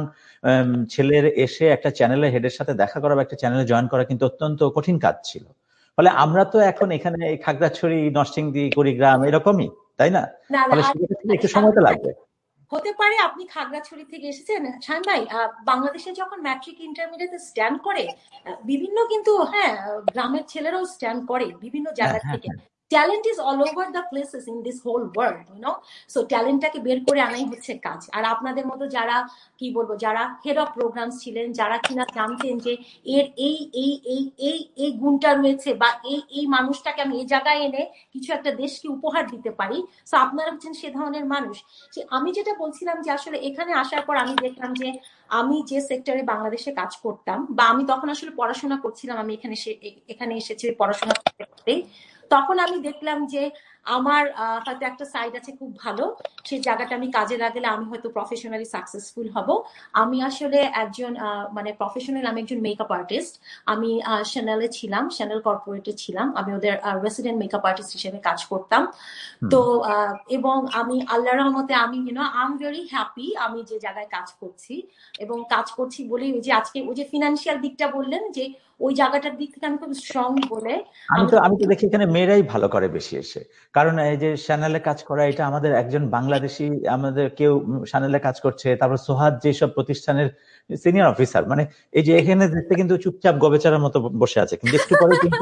ছেলের এসে একটা চ্যানেলের হেডের সাথে দেখা করা বা একটা চ্যানেলে জয়েন করা কিন্তু অত্যন্ত কঠিন কাজ ছিল। ফলে আমরা তো এখন এখানে এই খাগড়াছড়ি, নরসিংদী, কুড়িগ্রাম এরকমই, তাই না? ফলে সেক্ষেত্রে একটু সময় তো লাগবে। হতে পারে আপনি খাগড়াছড়ি থেকে এসেছেন শামীম ভাই, বাংলাদেশে যখন ম্যাট্রিক ইন্টারমিডিয়েটে স্ট্যান্ড করে বিভিন্ন কিন্তু হ্যাঁ গ্রামের ছেলেরাও স্ট্যান্ড করে বিভিন্ন জায়গা থেকে। Talent is all over the places in this whole world, you know. So ট্যালেন্টটাকে বের করে আনাই হচ্ছে কাজ। আর আপনাদের মতো যারা কি বলবো যারা হেড অফ প্রোগ্রামস ছিলেন, যারা কিনা জানতেন যে এর এই এই এই এই এই গুণটা রয়েছে বা এই এই মানুষটাকে আমি এই জায়গায় এনে কিছু একটা দেশকে উপহার দিতে পারি, সো আপনারা হচ্ছেন সে ধরনের মানুষ। আমি যেটা বলছিলাম যে আসলে এখানে আসার পর আমি দেখলাম যে আমি যে সেক্টরে বাংলাদেশে কাজ করতাম বা আমি তখন আসলে পড়াশোনা করছিলাম, আমি এখানে এখানে এসেছি পড়াশোনা করতে, তখন আমি দেখলাম যে আমার হয়তো একটা সাইড আছে খুব ভালো, সেই জায়গাটা আমি কাজে লাগালে আমি হয়তো প্রফেশনালি সাকসেসফুল হব। আমি আসলে একজন মানে প্রফেশনাল, আমি একজন মেকআপ আর্টিস্ট। আমি শ্যানেলে ছিলাম, শ্যানেল কর্পোরেটে ছিলাম, আমি ওদের রেসিডেন্ট মেকআপ আর্টিস্ট হিসেবে কাজ করতাম। তো এবং আমি আল্লাহর রহমতে আমি you know I am very happy আমি যে জায়গায় কাজ করছি এবং কাজ করছি বলেই ওই যে আজকে ওই যে ফিনান্সিয়াল দিকটা বললেন যে ওই জায়গাটার দিক থেকে আমি খুব স্ট্রং বলে আমি তো আমি তো দেখি এখানে মেয়েরাই ভালো করে বেশি এসে। কারণ এই যে চ্যানেলে কাজ করা এটা আমাদের একজন বাংলাদেশি আমাদের কেউ চ্যানেলে কাজ করছে, তারপর সোহাদ যেসব প্রতিষ্ঠানের সিনিয়র অফিসার, মানে এই যে এখানে দেখতে কিন্তু চুপচাপ গবেচারের মতো বসে আছে, কিন্তু একটু পরে কিন্তু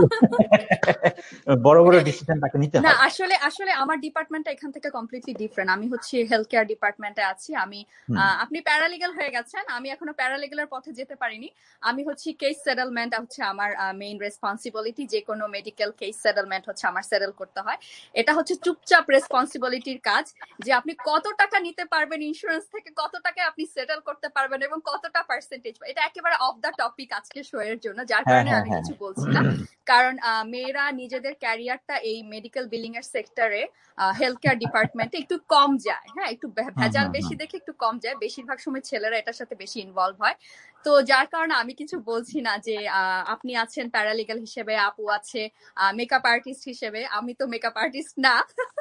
বড় বড় ডিসিশন তাকে নিতে হয়। না আসলে আসলে আমার ডিপার্টমেন্টটা এখান থেকে কমপ্লিটলি ডিফারেন্ট। আমি হচ্ছে হেলথ কেয়ার ডিপার্টমেন্টে আছি। আমি আপনি প্যারালিগ্যাল হয়ে গেছেন, আমি এখনো প্যারালিগ্যালের পথে যেতে পারিনি। আমি হচ্ছে কেস সেটেলমেন্ট হচ্ছে আমার মেইন রেসপন্সিবিলিটি। যে কোনো মেডিকেল কেস সেটেলমেন্ট হচ্ছে আমার সেটেল করতে হয়। এটা হচ্ছে চুপচাপ রেসপন্সিবিলিটির কাজ যে আপনি কত টাকা নিতে পারবেন ইন্স্যুরেন্স থেকে, কত টাকা আপনি সেটেল করতে পারবেন এবং কতটা পার্সেন্টেজ। এটা একেবারে অফ দ্য টপিক আজকে শো এর জন্য, যার কারণে আমি কিছু বলছি না। কারণ মেয়েরা নিজেদের ক্যারিয়ারটা এই মেডিকেল বিলিং এর সেক্টরে হেলথ কেয়ার ডিপার্টমেন্টে একটু কম যায়। হ্যাঁ, একটু ভেজাল বেশি দেখে একটু কম যায়। বেশিরভাগ সময় ছেলেরা এটার সাথে বেশি ইনভলভ হয়। তো যার কারণে আমি কিছু বলছি না যে আপনি আছেন প্যারালিগ্যাল হিসেবে, আপু আছে মেকআপ আর্টিস্ট হিসেবে, আমি তো মেকআপ আর্টিস্ট না।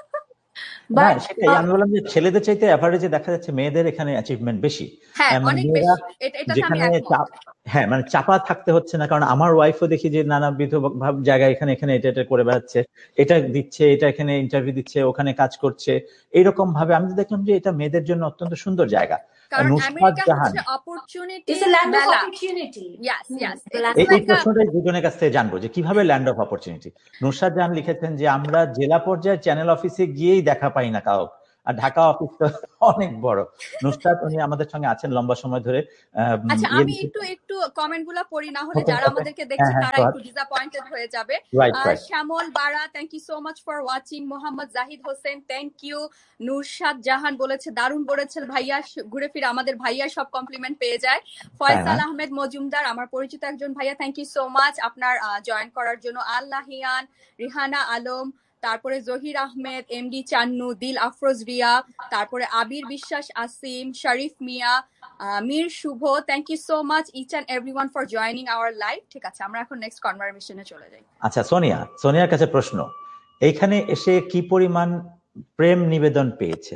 সেটাই আমি বললাম যে ছেলেদের চাইতে অ্যাভারেজে দেখা যাচ্ছে মেয়েদের এখানে অ্যাচিভমেন্ট বেশি। হ্যাঁ, অনেক বেশি। এটা আমি একমত। হ্যাঁ মানে চাপা থাকতে হচ্ছে না, কারণ আমার ওয়াইফও দেখি যে নানাবিধ ভাব জায়গায় এখানে এখানে এটা এটা করে বেড়াচ্ছে, এটা দিচ্ছে, এটা এখানে ইন্টারভিউ দিচ্ছে, ওখানে কাজ করছে, এইরকম ভাবে আমি তো দেখলাম যে এটা মেয়েদের জন্য অত্যন্ত সুন্দর জায়গা। কারণ নুসরাত আমেরিকা জাহান, হচ্ছে opportunity It's a land of মেলা। opportunity. Yes, Hmm, yes. it's a land It's এই of এই like a প্রশ্নটাই দুজনের কাছ থেকে জানবো যে কিভাবে land of opportunity. Nusrat Jahan লিখেছেন যে আমরা জেলা পর্যায়ে চ্যানেল অফিসে গিয়েই দেখা পাই না কাউ, আর ঢাকা অফিস তো অনেক বড়। নুসরাত উনি আমাদের সঙ্গে আছেন লম্বা সময় ধরে। আহ, উম, আচ্ছা ইয়ে আমি লিখে- একটু একটু কমেন্ট গুলা পড়ি, না হলে Okay, যারা okay. আমাদেরকে হ্যাঁ দেখছে হ্যাঁ তারা সোহাগ, একটু ডিসঅ্যাপয়েন্টেড হয়ে যাবে। রাইট আহ, রাইট। শ্যামল বারা, thank you so much for watching. Mohammad Zahid Hossain, thank you. নুরশাদ জাহান বলেছে দারুণ বলেছেন ভাইয়া, ঘুরে ফিরে আমাদের ভাইয়া সব কমপ্লিমেন্ট পেয়ে যায়। ফয়সাল আহমেদ মজুমদার, আমার পরিচিত একজন ভাইয়া, থ্যাংক ইউ সো মাচ আপনার জয়েন করার জন্য। আল্লাহিয়ান, রিহানা আলম, তারপরে জহির আহমেদ, এমডি চান্নু, দিল আফরোজ রিয়া, তারপরে আবির বিশ্বাস, আসিম, শরীফ মিয়া, মীর শুভ, thank you so much each and everyone for joining our live. ঠিক আছে, আমরা এখন নেক্সট কনভারসেশনে চলে যাই। আচ্ছা সোনিয়া, সোনিয়ার কাছে প্রশ্ন, এইখানে এসে কি পরিমাণ প্রেম নিবেদন পেয়েছেন?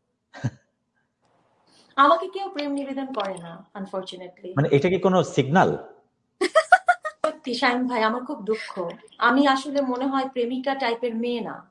আমাকে কেউ প্রেম নিবেদন করে না আনফরচুনেটলি। মানে এটা কি কোনো সিগন্যাল? সত্যি শাহিন ভাই, আমার খুব দুঃখ। আমি আসলে মনে হয় প্রেমিকা টাইপের মেয়ে না,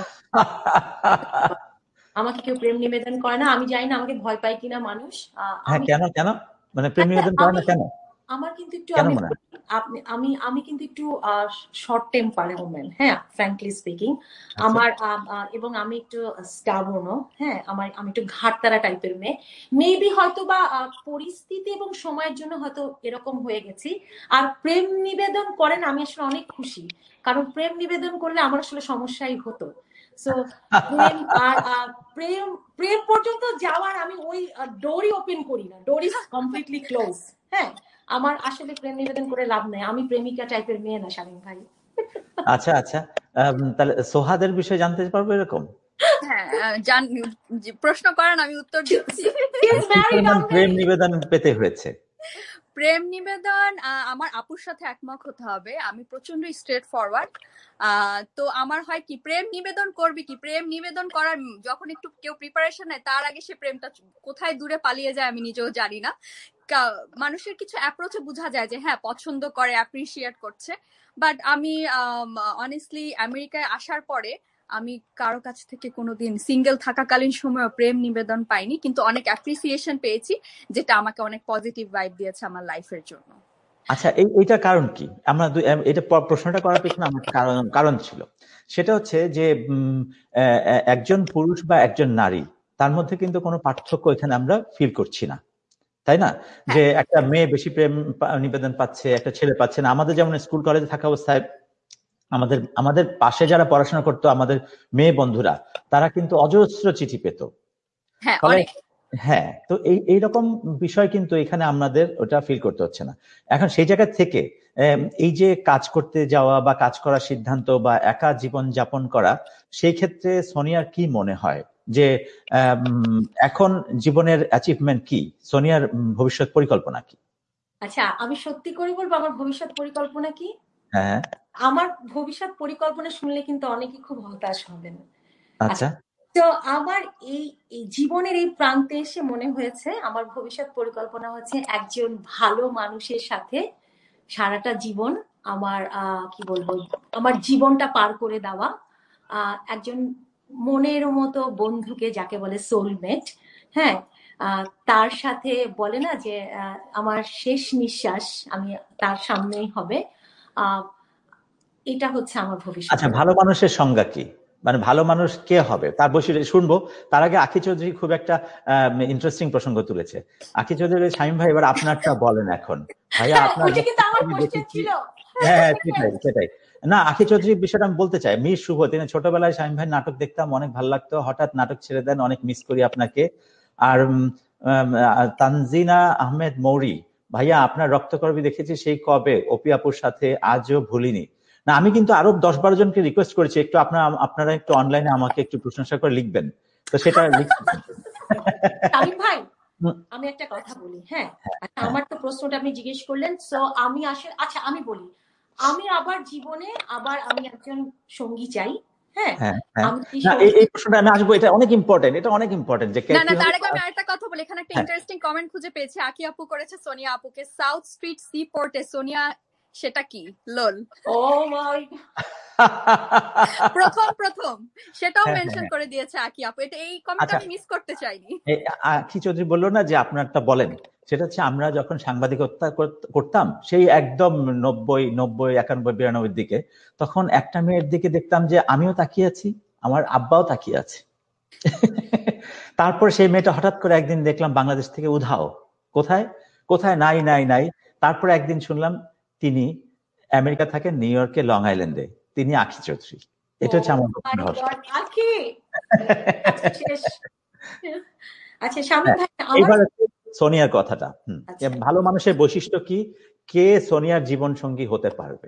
আমাকে কেউ প্রেম নিবেদন করে না। আমি জানি না আমাকে ভয় পায় কিনা মানুষ। হ্যাঁ কেন কেন মানে প্রেম নিবেদন করে না কেন? আমার কিন্তু একটু কেন আমি মনে হয়? আপনি আমি আমি কিন্তু একটু শর্ট টেম্পার ওম্যান, হ্যাঁ ফ্র্যাঙ্কলি স্পিকিং। আমার এবং আমি একটু স্টাবর্নও, হ্যাঁ আমার আমি একটু ঘাটতারা টাইপের মেয়ে। মেবি হয়তো বা পরিস্থিতি এবং সময়ের জন্য হয়তো এরকম হয়ে গেছি। আর প্রেম নিবেদন করেন আমি আসলে অনেক খুশি, কারণ প্রেম নিবেদন করলে আমার আসলে সমস্যাই হতো। সো প্রেম আর প্রেম প্রেম পর্যন্ত যাওয়ার আমি ওই ডোরই ওপেন করি না, ডোর ইজ কমপ্লিটলি ক্লোজ। হ্যাঁ আমার আসলে প্রেম নিবেদন করে লাভ নেই, আমি প্রেমিকা টাইপের মেয়ে না শামীম ভাই। আচ্ছা আচ্ছা, তাহলে সোহাদের বিষয়ে জানতে পারবো এরকম? হ্যাঁ জান, প্রশ্ন করেন আমি উত্তর দিচ্ছি। প্রেম নিবেদন পেতে হয়েছে? প্রেম নিবেদন আমার আপুর সাথে একমত হতে হবে, আমি প্রচন্ড স্ট্রেট ফরওয়ার্ড। তো আমার হয় কি, প্রেম নিবেদন করবি কি, প্রেম নিবেদন করার যখন একটু কেউ প্রিপারেশন নেয় তার আগে সে প্রেমটা কোথায় দূরে পালিয়ে যায় আমি নিজেও জানি না। মানুষের কিছু অ্যাপ্রোচে বোঝা যায় যে হ্যাঁ পছন্দ করে, অ্যাপ্রিসিয়েট করছে। বাট আমি অনেস্টলি আমেরিকায় আসার পরে আমি কারো কাছ থেকে কোনোদিন সিঙ্গেল থাকাকালীন সময় প্রেম নিবেদন পাইনি, কিন্তু অনেক অ্যাপ্রিসিয়েশন পেয়েছি, যেটা আমাকে অনেক পজিটিভ ভাইব দিয়েছে আমার লাইফের জন্য। আচ্ছা এই এইটা কারণ কি? আমরা এটা প্রশ্নটা করার পেছনে আমার কারণ কারণ ছিল, সেটা হচ্ছে যে একজন পুরুষ বা একজন নারী তার মধ্যে কিন্তু কোনো পার্থক্য এখানে আমরা ফিল করছি না, তাই না? যে একটা মেয়ে বেশি প্রেম নিবেদন পাচ্ছে, একটা ছেলে পাচ্ছে না। আমাদের যেমন স্কুল কলেজে থাকা অবস্থায় আমাদের আমাদের পাশে যারা পড়াশোনা করতো, আমাদের মেয়ে বন্ধুরা, তারা কিন্তু অজস্র চিঠি পেত। হ্যাঁ, তো এই এইরকম বিষয় কিন্তু এখানে আমাদের ওটা ফিল করতে হচ্ছে না। এখন সেই জায়গা থেকে এই যে কাজ করতে যাওয়া বা কাজ করার সিদ্ধান্ত বা একা জীবন যাপন করা, সেই ক্ষেত্রে সোনিয়ার কি মনে হয় যে এখন জীবনের অ্যাচিভমেন্ট কি, সোনিয়ার ভবিষ্যৎ পরিকল্পনা কি? আচ্ছা আমি সত্যি করে বলবো আমার ভবিষ্যৎ পরিকল্পনা কি। হ্যাঁ আমার ভবিষ্যৎ পরিকল্পনা শুনলে কিন্তু অনেকে খুব হতাশ হবেন। আচ্ছা, তো আমার এই জীবনের এই প্রান্তে এসে মনে হয়েছে আমার ভবিষ্যৎ পরিকল্পনা হচ্ছে একজন ভালো মানুষের সাথে সারাটা জীবন আমার আহ কি বলবো আমার জীবনটা পার করে দেওয়া, আহ একজন মনের মতো বন্ধুকে যাকে বলে সোলমেট, হ্যাঁ তার সাথে বলে না যে আমার শেষ নিঃশ্বাস আমি তার সামনেই হবে, আহ এটা হচ্ছে আমার ভবিষ্যৎ। আচ্ছা ভালো মানুষের সংজ্ঞা কি, মানে ভালো মানুষ কে হবে তার বৈশিষ্ট্য শুনবো। তার আগে আখি চৌধুরী খুব একটা ইন্টারেস্টিং প্রসঙ্গ তুলেছে। আখি চৌধুরী, শামীম ভাই এবার আপনারটা বলেন এখন। ভাইয়া আপনার হ্যাঁ সেটাই সেটাই না, আখি চৌধুরীর বিষয়টা আমি বলতে চাই। মীর শুভ, তিনি ছোটবেলায় শামীম ভাই নাটক দেখতাম, অনেক ভালো লাগতো, হঠাৎ নাটক ছেড়ে দেন, অনেক মিস করি আপনাকে। আর তানজিনা আহমেদ মৌরি, ভাইয়া আপনার রক্তকরবী দেখেছি সেই কবে, অপি আপুর সাথে, আজও ভুলিনি। না আমি কিন্তু আরো দশ বারো জনকে রিকোয়েস্ট করেছি একটু আপনারা আপনারা একটু অনলাইনে আমাকে একটু প্রশংসা করে লিখবেন, তো সেটা লিখবেন। শামীম ভাই আমি একটা কথা বলি, হ্যাঁ আমার তো প্রশ্নটা আপনি জিজ্ঞেস করলেন, সো আমি আসলে আচ্ছা আমি বলি আমি আবার জীবনে আবার আমি একজন সঙ্গী চাই, হ্যাঁ হ্যাঁ হ্যাঁ আমি কি না এই এই প্রশ্নটা আমি আসবো, এটা অনেক ইম্পর্টেন্ট, এটা অনেক ইম্পর্টেন্ট যে না না কিভাবে। তার আগে আমি আরেকটা কথা বলি, এখানে একটা হ্যাঁ ইন্টারেস্টিং কমেন্ট খুঁজে পেয়েছি, আকি আপু করেছে সোনিয়া আপুকে, সাউথ স্ট্রিট সি পোর্টে সোনিয়া, সেটা কি লোল? ও মাই প্রথম প্রথম সেটাও হ্যাঁ, মেনশন হ্যাঁ। করে দিয়েছে আকি আপু, এটা এই কমেন্ট আচ্ছা আমি মিস করতে চাইনি। এই আখি চৌধুরী বললো না যে আপনারটা বলেন, সেটা হচ্ছে আমরা যখন সাংবাদিকতা কর- করতাম সেই একদম নব্বই নব্বই একানব্বই বিরানব্বই দিকে, তখন একটা মেয়ের দিকে দেখতাম যে আমিও তাকিয়ে আছি, আমার আব্বাও তাকিয়ে আছে। তারপর সেই মেয়েটা হঠাৎ করে একদিন দেখলাম বাংলাদেশ থেকে উধাও, কোথায় কোথায় নাই নাই নাই। তারপর একদিন শুনলাম তিনি আমেরিকা থাকেন, নিউ ইয়র্কে লং আইল্যান্ডে, তিনি আখি চৌধুরী। এটা হচ্ছে আমার মাই রহস্য। গড আখি আচ্ছা শেষ। আচ্ছা শামীম ভাই আমার এইবার হচ্ছে সোনিয়ার কথাটা। হুম, আচ্ছা ভালো মানুষের বৈশিষ্ট্য কি, কে সোনিয়ার জীবন সঙ্গী হতে পারবে?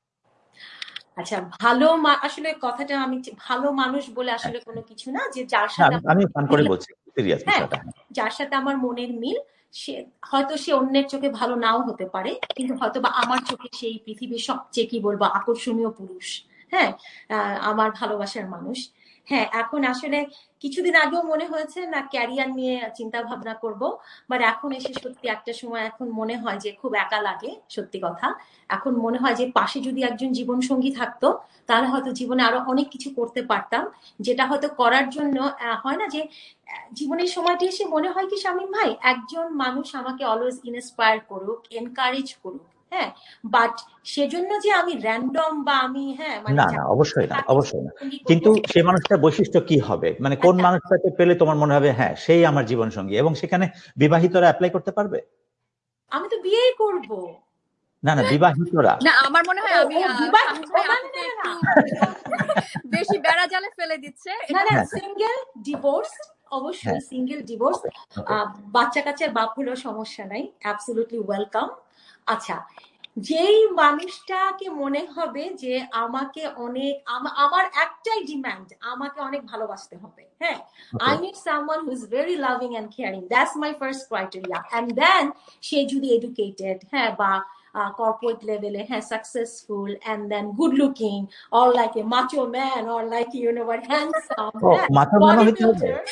আচ্ছা ভালো মা- আসলে কথাটা আমি ভালো মানুষ বলে আসলে কোনো কিছু না, যে যার না, সাথে আমি আমি ফান করে বলছি, সিরিয়াস হ্যাঁ বিষয়টা। যার সাথে আমার মনের মিল, সে হয়তো সে অন্যের চোখে ভালো নাও হতে পারে, কিন্তু হয়তো বা আমার চোখে সেই পৃথিবীর সবচেয়ে কি বলবো আকর্ষণীয় পুরুষ। হ্যাঁ আহ, আমার ভালোবাসার মানুষ। হ্যাঁ এখন আসলে কিছুদিন আগেও মনে হয়েছে না ক্যারিয়ার নিয়ে চিন্তা ভাবনা করব, বাট এখন এসে সত্যি একটা সময় এখন মনে হয় যে খুব একা লাগে, সত্যি কথা। এখন মনে হয় যে পাশে যদি একজন জীবন সঙ্গী থাকতো তাহলে হয়তো জীবনে আরো অনেক কিছু করতে পারতাম, যেটা হয়তো করার জন্য আহ, হয় না যে জীবনের সময়টি এসে মনে হয় কি শামীম ভাই একজন মানুষ আমাকে অলওয়েজ ইন্সপায়ার করুক, এনকারেজ করুক, হ্যাঁ বাট সেজন্য যে আমি র্যান্ডম বা আমি হ্যাঁ মানে না না অবশ্যই না, তাকে অবশ্যই না, সঙ্গী কিন্তু করবো। সেই মানুষটার বৈশিষ্ট্য কি হবে, মানে কোন আচ্ছা মানুষটাকে পেলে তোমার মনে হবে হ্যাঁ সেই আমার জীবন সঙ্গী, এবং সেখানে বিবাহিতরা অ্যাপ্লাই করতে পারবে? আমি তো বিয়েই করবো। না না, বিবাহিতরা। না আমার মনে হয় ও আমি ও আহ, বিবাহ শামীম ও ভাই না না আপুকে না না একটু না বেশি বেড়া জালে ফেলে দিচ্ছে। না না হ্যাঁ সিঙ্গেল ডিভোর্স, হ্যাঁ অবশ্যই সিঙ্গেল ডিভোর্স। ওকে ওকে। বাচ্চা কাচ্চার বাপ হলেও সমস্যা নাই, অ্যাবসলিউটলি ওয়েলকাম। আচ্ছা যেই মানুষটাকে মনে হবে যে আমাকে অনেক আমা- আমার একটাই ডিমান্ড, আমাকে অনেক ভালোবাসতে হবে, হ্যাঁ I need someone who is very loving and caring, that's my first criteria. And then সে যদি এডুকেটেড, হ্যাঁ বা কর্পোরেট লেভেলে হ্যাঁ successful, and then good looking, or like a macho man, or like you know what handsome, ও হ্যাঁ মাথা ম্যানও body হইতে হবে, builder,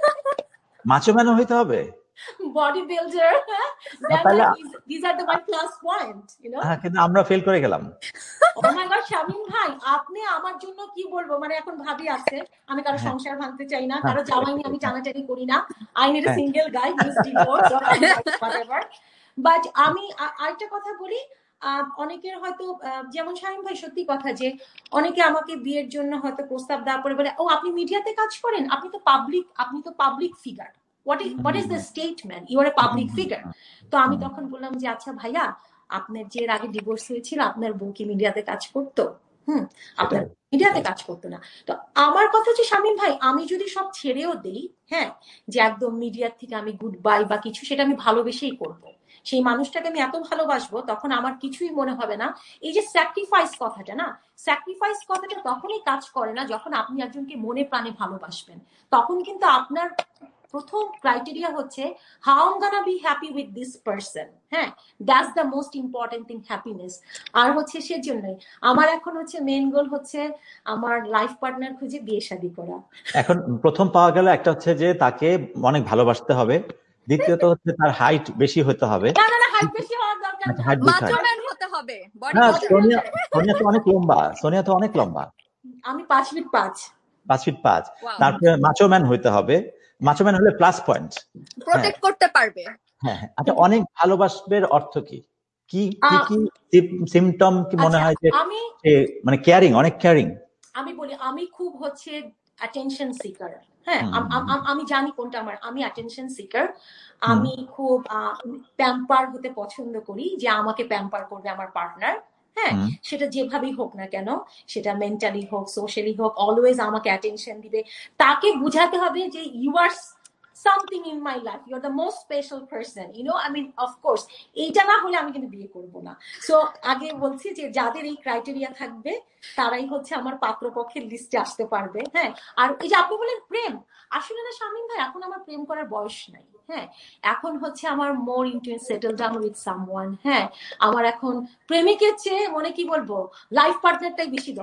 মাছো ম্যানও হইতে হবে। বডি বিল্ডার, আর then তাহলে like these, these are the my plus point, you know. হ্যাঁ, কিন্তু আমরা ফেল করে গেলাম। Oh my God, শামীম ভাই আপনি আমার জন্য কি বলবো, মানে এখন ভাবি আছে, আমি কারো হ্যাঁ সংসার ভাঙতে চাই না, হ্যাঁ কারো জামাই নিয়ে আমি টানাটানি করি না। আই নিড এ হ্যাঁ single guy who is divorced or whatever. But আমি আ- আরেকটা কথা বলি, আহ, অনেকের হয়তো আহ, যেমন শামীম ভাই সত্যি কথা যে অনেকে আমাকে বিয়ের জন্য হয়তো প্রস্তাব দেওয়ার পরে বলে ও আপনি মিডিয়াতে কাজ করেন, আপনি তো পাবলিক, আপনি তো public figure, what is what is the statement, you R a public figure. তো আমি তখন বললাম যে আচ্ছা ভাইয়া আপনার যে এর আগে ডিভোর্স হয়েছিল আপনার বউ কি মিডিয়াতে কাজ করতো? হুম আপনার সেটাই। মিডিয়াতে কাজ করতো না। তো আমার কথা হচ্ছে শামীম ভাই আমি যদি সব ছেড়েও দেই, হ্যাঁ যে একদম মিডিয়ার থেকে আমি গুড বাই বা কিছু, সেটা আমি ভালোবেসেই করব, সেই মানুষটাকে আমি এত ভালোবাসবো তখন আমার কিছুই মনে হবে না। এই যে স্যাক্রিফাইস কথাটা না, স্যাক্রিফাইস কথাটা তখনই কাজ করে না যখন আপনি একজনকে মনে প্রাণে ভালোবাসবেন, তখন কিন্তু আপনার প্রথম ক্রাইটেরিয়া হচ্ছে how I am gonna be happy with this person, হ্যাঁ that's the most important thing, happiness. আর হচ্ছে সেজন্যই আমার এখন হচ্ছে মেন গোল হচ্ছে আমার লাইফ পার্টনার খুঁজে বিয়ে শাদী করা। এখন প্রথম পাওয়া গেল একটা হচ্ছে যে তাকে অনেক ভালোবাসতে হবে, দ্বিতীয়ত হচ্ছে তার হাইট বেশি হতে হবে। না না না হাইট বেশি হওয়ার দরকার আচ্ছা, নাই, হাইট বেশি মাচো হয়। ম্যান হতে হবে, বডি হ্যাঁ মাত্র সোনিয়া, সোনিয়া তো অনেক লম্বা, সোনিয়া তো অনেক লম্বা, আমি পাঁচ ফিট পাঁচ। পাঁচ ফিট পাঁচ। ওয়াও, তারপরে মাচো ম্যান হইতে হবে, মাচো ম্যান হলে প্লাস পয়েন্ট। হ্যাঁ প্রোটেক্ট করতে পারবে। হ্যাঁ হ্যাঁ। আচ্ছা অনেক ভালোবাসবের অর্থ কি, কি কি আহ, কি সিমটম কি মনে আচ্ছা হয় যে আমি সে মানে কেয়ারিং, অনেক কেয়ারিং? আমি বলি আমি খুব হচ্ছে অ্যাটেনশন সিকার, হ্যাঁ হুম আম- আম- আম- আমি জানি কোনটা আমার, আমি অ্যাটেনশন সিকার। হুম আমি খুব প্যাম্পার হতে পছন্দ করি, যে আমাকে প্যাম্পার করবে আমার পার্টনার, হ্যাঁ হুম সেটা যেভাবেই হোক না কেন, সেটা মেন্টালি হোক সোশ্যালি হোক, অলওয়েজ আমাকে অ্যাটেনশন দিবে। তাকে বুঝাতে হবে যে you R something in my life, you're the most special person, you know, I mean of course এইটা না হলে আমি কিন্তু বিয়ে করব না। সো আগে বলছি যে যাদের এই ক্রাইটেরিয়া থাকবে তারাই হচ্ছে আমার পাত্রপক্ষের লিস্টে আসতে পারবে, হ্যাঁ। আর এই যে আপনি বলেন প্রেম, আসলে না শামীম ভাই এখন আমার প্রেম করার বয়স নাই, হ্যাঁ এখন হচ্ছে আমার মোর into settle down with someone, হ্যাঁ আমার এখন প্রেমিকের চেয়ে মনে কি বলবো লাইফ পার্টনারটাই বেশি দরকার।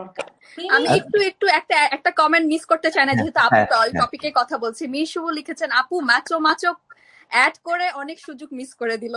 আমি একটু একটু একটা একটা কমেন্ট মিস করতে চাই না, যেহেতু আপু টপিকে কথা বলছি। মিশু লিখেছেন, আপু মাচো মাচো অ্যাড করে অনেক সুযোগ মিস করে দিল।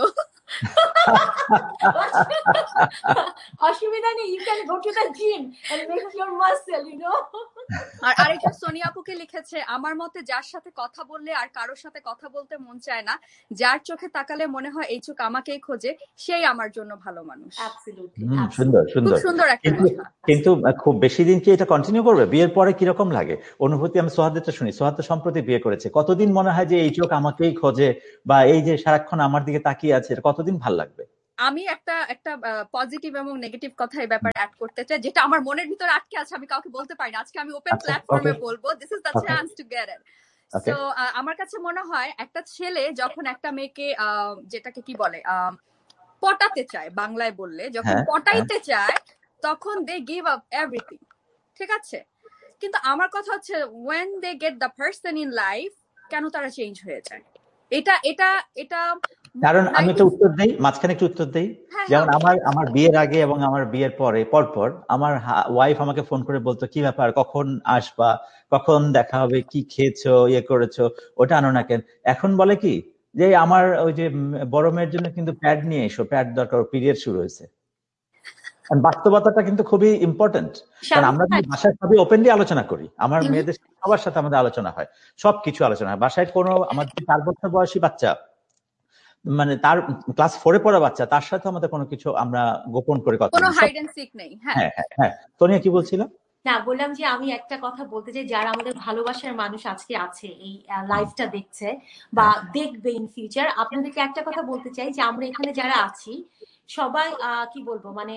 অসুবিধা নেই, you can go to the gym and make your muscle, you know. আর আরেকজন সোনিয়া আপুকে লিখেছে, আমার মতে যার সাথে কথা বললে আর কারোর সাথে কথা বলতে মন চায় না, যার চোখে তাকালে মনে হয় এই চোখ আমাকেই খোঁজে, সেই আমার জন্য ভালো মানুষ। অ্যাবসলিউটলি, সুন্দর সুন্দর, খুব সুন্দর একটা কথা। কিন্তু খুব বেশি দিন কি এটা কন্টিনিউ করবে? বিয়ের পরে কিরকম লাগে অনুভূতি? আমি সোহাদেরটা শুনি। সোহাদ তো সম্প্রতি বিয়ে করেছে, কতদিন মনে হয় যে এই চোখ আমাকেই খোঁজে বা এই যে সারাক্ষণ আমার দিকে তাকিয়ে আছে, কতদিন ভাল লাগবে? আমি একটা একটা পজিটিভ এবং নেগেটিভ কথা এই ব্যাপারে অ্যাড করতে চাই, যেটা আমার মনের ভিতরে আটকে আছে, আমি কাউকে বলতে পারি না। আজকে আমি ওপেন প্ল্যাটফর্মে বলবো, this is the chance to get it. So আমার কাছে মনে হয় একটা ছেলে যখন একটা মেয়েকে যেটাকে কি বলে পটাতে চায়, বাংলায় বললে যখন পটাইতে চায়, তখন দে গিভ আপ এভরিথিং, ঠিক আছে? কিন্তু আমার কথা হচ্ছে when they get the person in life, কেন তারা চেঞ্জ হয়ে যায়? এটা এটা এটা কারণ আমি একটা উত্তর দেই, মাঝখানে একটু উত্তর দেই। যেমন আমার আমার বিয়ের আগে এবং আমার বিয়ের পরে পরপর আমার ওয়াইফ আমাকে ফোন করে বলতো, কি ব্যাপার, কখন আসবা, কখন দেখা হবে, কি খেয়েছো, ইয়ে করেছো, ওটা আনো না কেন? এখন বলে কি যে আমার ওই যে বড় মেয়ের জন্য কিন্তু প্যাড নিয়ে এসো, প্যাড দরকার, পিরিয়ড শুরু হয়েছে। বাস্তবতাটা কিন্তু খুবই ইম্পর্টেন্ট, কারণ আমরা বাসায় সবই ওপেনলি আলোচনা করি। আমার মেয়েদের সবার সাথে আমাদের আলোচনা হয়, সবকিছু আলোচনা হয় বাসায়। কোনো আমার চার বছর বয়সী বাচ্চা, মানে তার ক্লাস ফোরে পড়া বাচ্চা, তার সাথে আমাদের কোনো কিছু আমরা গোপন করে কথা বলি, কোনো হাইড এন্ড সিক নেই। হ্যাঁ হ্যাঁ হ্যাঁ। সোনিয়া কি বলছিল? না, বললাম যে আমি একটা কথা বলতে চাই, যারা আমাদের ভালোবাসার মানুষ আজকে আছে, এই লাইভটা দেখছে বা দেখবে ইন ফিউচার, আপনাদেরকে একটা কথা বলতে চাই যে আমরা এখানে যারা আছি সবাই কি বলবো, মানে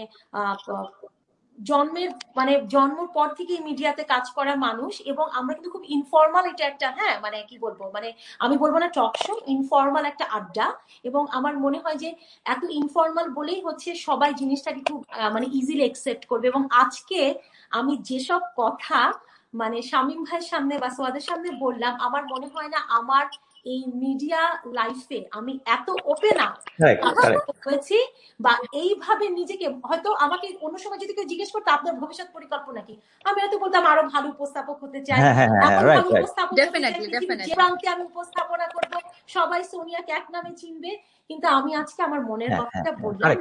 জন্মের মানে জন্মের পর থেকে মিডিয়াতে কাজ করা মানুষ, এবং আমরা কিন্তু খুব ইনফর্মাল, এটা একটা হ্যাঁ মানে কি বলবো, মানে আমি বলবো না টক শো, ইনফর্মাল একটা আড্ডা। এবং আমার মনে হয় যে এত ইনফর্মাল বলেই হচ্ছে সবাই জিনিসটাকে খুব মানে ইজিলি অ্যাকসেপ্ট করবে। এবং আজকে আমি যেসব কথা মানে শামীম ভাইয়ের সামনে বা সোয়াদের সামনে বললাম, আমার মনে হয় না আমার এই মিডিয়া লাইফে আমি এত ওপেন আপ হয়েছি বা এইভাবে নিজেকে, হয়তো আমাকে অন্য সময় যদি কেউ জিজ্ঞেস করতো আপনার ভবিষ্যৎ পরিকল্পনা কি, আমি হয়তো বলতাম আরো ভালো উপস্থাপক হতে চাই, ভালো উপস্থাপক যে প্রান্তে আমি উপস্থাপনা করবো, সবাই সোনিয়াকে এক নামে চিনবে। কিন্তু আমি আজকে আমার মনের কথাটা বললাম,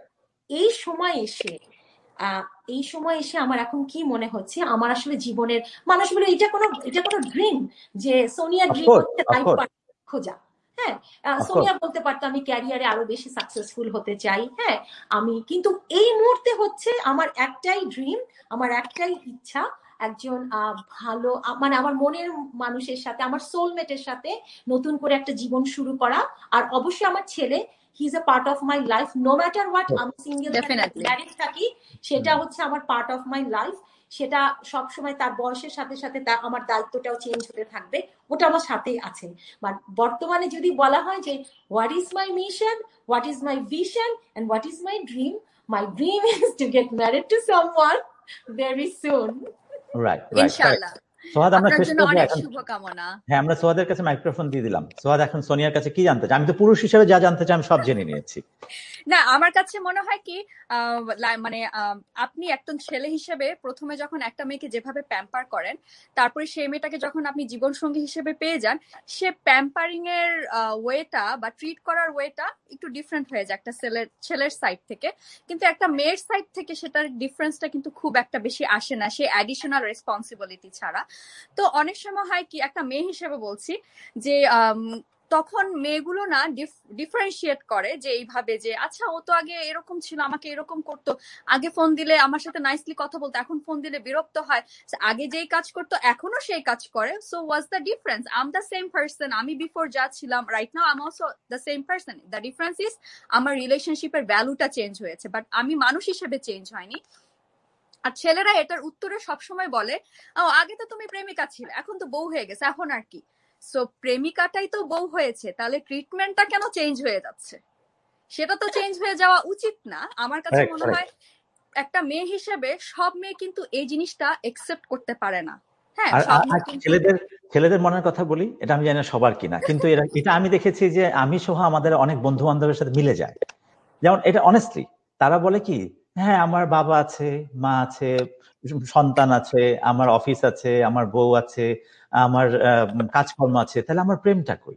এই সময় এসে আহ এই সময় এসে আমার এখন কি মনে হচ্ছে, আমার আসলে জীবনের মানুষ বলে এটা কোনো এটা কোনো ড্রিম যে সোনিয়া ড্রিম হচ্ছে লাইফ পার্টনার খোঁজা। হ্যাঁ, সোনিয়া বলতে পারতো আমি ক্যারিয়ারে আরো বেশি সাকসেসফুল হতে চাই। হ্যাঁ, আমি কিন্তু এই মুহূর্তে হচ্ছে আমার একটাই ড্রিম, আমার একটাই ইচ্ছা, একজন ভালো মানে আমার মনের মানুষের সাথে, আমার সোলমেটের সাথে নতুন করে একটা জীবন শুরু করা। আর অবশ্যই আমার ছেলে, he is a part of my life, no matter what আমি সিঙ্গেল ম্যারিড থাকি, সেটা হচ্ছে আমার পার্ট অফ মাই লাইফ। সেটা সবসময় তার বয়সের সাথে সাথে তার আমার দায়িত্বটাও চেঞ্জ হতে থাকবে, ওটা আমার সাথেই আছে। বাট বর্তমানে যদি বলা হয় যে what is my mission, what is my vision and what is my dream, my dream is to get married to someone very soon. Right right, ইনশাআল্লাহ। সোহাদ, আমরা শেষ করব এখন। শুভকামনা। হ্যাঁ, আমরা সোহাদের কাছে মাইক্রোফোন দিয়ে দিলাম। সোহাদ, এখন সোনিয়ার কাছে কি জানতে চাই? আমি তো পুরুষ হিসেবে যা জানতে চাই আমি সব জেনে নিয়েছি। না, আমার কাছে মনে হয় কি মানে আপনি একজন ছেলে হিসেবে প্রথমে যখন একটা মেয়েকে যেভাবে প্যাম্পার করেন, তারপরে সেই মেয়েটাকে যখন আপনি জীবনসঙ্গী হিসেবে পেয়ে যান, সে প্যাম্পারিং এর ওয়েটা বা ট্রিট করার ওয়েটা একটু ডিফারেন্ট হয়ে যায় একটা ছেলের ছেলের সাইড থেকে। কিন্তু একটা মেয়ের সাইড থেকে সেটার ডিফারেন্সটা কিন্তু খুব একটা বেশি আসে না, সে অ্যাডিশনাল রেসপন্সিবিলিটি ছাড়া। তো অনেক সময় হয় কি, একটা মেয়ে হিসেবে বলছি যে তখন মেয়েগুলো না ডিফারেন্সিয়েট করে যে এইভাবে যে আচ্ছা ও তো আগে এরকম ছিল, আমাকে এরকম করতো, আগে ফোন দিলে আমার সাথে নাইসলি কথা বলতো, এখন ফোন দিলে বিরক্ত হয়, আগে যেই কাজ করতো এখনো সেই কাজ করে। So what's the difference? I am the same person, আমি বিফোর যা ছিলাম right now I am also the same person. The difference is আমার রিলেশনশিপের ভ্যালুটা চেঞ্জ হয়েছে, বাট আমি মানুষ হিসেবে চেঞ্জ হয়নি। আর ছেলেরা এটার উত্তরে সবসময় বলে ও আগে তো তুমি প্রেমিকা ছিলে, এখন তো বউ হয়ে গেছে, এখন আর কি। সো প্রেমিকাটাই তো বউ হয়েছে, তাহলে ট্রিটমেন্টটা কেন চেঞ্জ হয়ে যাচ্ছে? সেটা তো চেঞ্জ হয়ে যাওয়া উচিত না। আমার কাছে মনে হয় একটা মেয়ে হিসেবে সব মেয়ে কিন্তু এই জিনিসটা একসেপ্ট করতে পারে না। হ্যাঁ, ছেলেদের ছেলেদের মনের কথা বলি, এটা আমি জানি না সবার কিনা, কিন্তু এটা আমি দেখেছি যে আমি সহ আমাদের অনেক বন্ধু বান্ধবের সাথে মিলে যায়। যেমন এটা অনেস্টলি তারা বলে কি হ্যাঁ, আমার বাবা আছে, মা আছে, সন্তান আছে, আমার অফিস আছে, আমার বউ আছে, আমার কাজকর্ম আছে, তাহলে আমার প্রেমটা কই?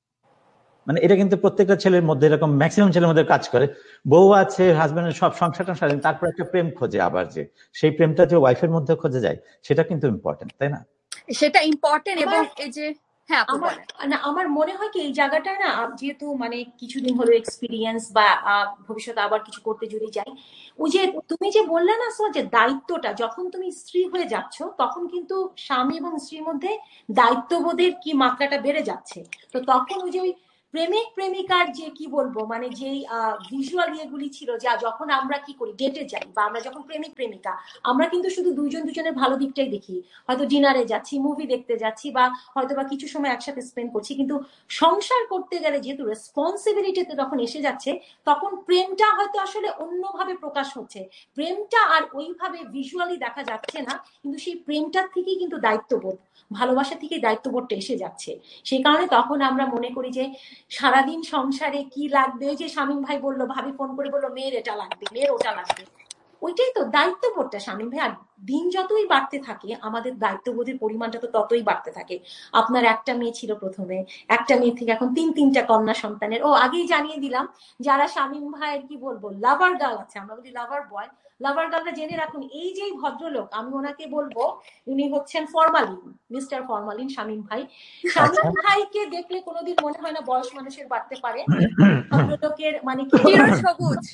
মানে এটা কিন্তু প্রত্যেকটা ছেলের মধ্যে এরকম ম্যাক্সিমাম ছেলের মধ্যে কাজ করে। বউ আছে, হাজবেন্ডের সব সংসারটা সারেন, তারপর একটা প্রেম খোঁজে, আবার যে সেই প্রেমটা যে ওয়াইফের মধ্যে খোঁজে যায়, সেটা কিন্তু ইম্পর্টেন্ট, তাই না? সেটা ইম্পর্টেন্ট। এবং এই যে হ্যাঁ আমার না আমার মনে হয় কি এই জায়গাটা না, যেহেতু মানে কিছুদিন হলো এক্সপিরিয়েন্স বা ভবিষ্যতে আবার কিছু করতে যদি যাই, ওই যে তুমি যে বললে না সো যে দায়িত্বটা, যখন তুমি স্ত্রী হয়ে যাচ্ছ তখন কিন্তু স্বামী এবং স্ত্রীর মধ্যে দায়িত্ববোধের কি মাত্রাটা বেড়ে যাচ্ছে। তো তখন ওই যে ওই প্রেমিক প্রেমিকার যে কি বলবো মানে যেই ভিজুয়াল ইয়েগুলি ছিল, যা যখন আমরা কি করি ডেটে যাই বা আমরা যখন প্রেমিক প্রেমিকা, আমরা কিন্তু শুধু দুইজন দুজনের ভালো দিকটাই দেখি, হয়তো ডিনারে যাচ্ছি, মুভি দেখতে যাচ্ছি, বা হয়তো বা কিছু সময় একসাথে স্পেন্ড করছি। কিন্তু সংসার করতে গেলে যেহেতু রেসপন্সিবিলিটিতে তখন এসে যাচ্ছে, তখন প্রেমটা হয়তো আসলে অন্যভাবে প্রকাশ হচ্ছে, প্রেমটা আর ওইভাবে ভিজুয়ালি দেখা যাচ্ছে না, কিন্তু সেই প্রেমটার থেকেই কিন্তু দায়িত্ববোধ, ভালোবাসা থেকে দায়িত্ববোধটা এসে যাচ্ছে। সেই কারণে তখন আমরা মনে করি যে সারাদিন সংসারে কি লাগবে, ওই যে শামীম ভাই বললো, ভাবি ফোন করে বললো মেয়ের এটা লাগবে, মেয়ের ওটা লাগবে, ওইটাই তো দায়িত্ববোধটা শামীম ভাই। আর দিন যতই বাড়তে থাকে আমাদের দায়িত্ববোধের পরিমাণটা তো ততই বাড়তে থাকে। আপনার একটা মেয়ে ছিল প্রথমে, একটা মেয়ে থেকে এখন তিন তিনটা কন্যা সন্তানের। ও আগেই জানিয়ে দিলাম যারা শামীম ভাইয়ের কি বলবো লাভার গার্ল আছে, আমরা বলি লাভার বয়, লাভার গার্লটা জেনে রাখুন, এই যে ভদ্রলোক আমি ওনাকে বলবো উনি হচ্ছেন ফরমালিন, মিস্টার ফরমালিন শামীম ভাই। শামীম ভাইকে দেখলে কোনোদিন মনে হয় না বয়স মানুষের বাড়তে পারে, ভদ্রলোকের মানে কি সবুজ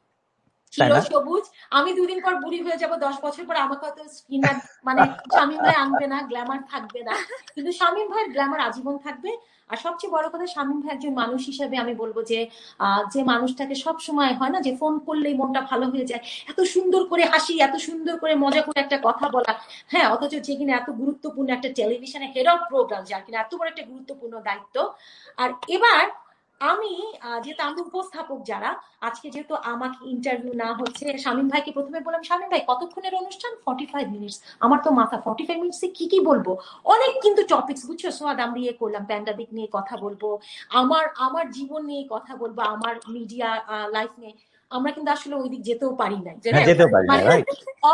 চির সবুজ। আমি দুদিন পর বুড়ি হয়ে যাব, দশ বছর পর আমাকে হয়তো স্কিনার মানে শামীম ভাই আনবে না, গ্ল্যামার থাকবে না, কিন্তু শামীম ভাইয়ের গ্ল্যামার আজীবন থাকবে। আর সবচেয়ে বড় কথা শামীম ভাই একজন মানুষ হিসেবে আমি বলবো যে যে মানুষটাকে সব সময় হয় না যে ফোন করলেই মনটা ভালো হয়ে যায়, এত সুন্দর করে হাসি, এত সুন্দর করে মজা করে একটা কথা বলা, হ্যাঁ, অথচ যে কিনা এত গুরুত্বপূর্ণ একটা টেলিভিশনে হেড অফ প্রোগ্রাম, যার কিনা এত বড় একটা গুরুত্বপূর্ণ দায়িত্ব। আর এবার আমি যেহেতু আমি উপস্থাপক, যারা আজকে যেহেতু আমাকে ইন্টারভিউ না হচ্ছে, শামীম ভাইকে প্রথমে বললাম শামীম ভাই কতক্ষণের অনুষ্ঠান, ফর্টি ফাইভ মিনিটস। আমার তো মাথা ফর্টি ফাইভ মিনিটসে কি কি বলবো, অনেক কিন্তু টপিকস বুঝছো সোয়াদ, আমরা ইয়ে করলাম প্যান্ডামিক নিয়ে কথা বলবো, আমার আমার জীবন নিয়ে কথা বলবো, আমার মিডিয়া লাইফ নিয়ে। আমরা কিন্তু আসলে ওই দিক যেতেও পারি নাই, যেতেও পারি না, রাইট?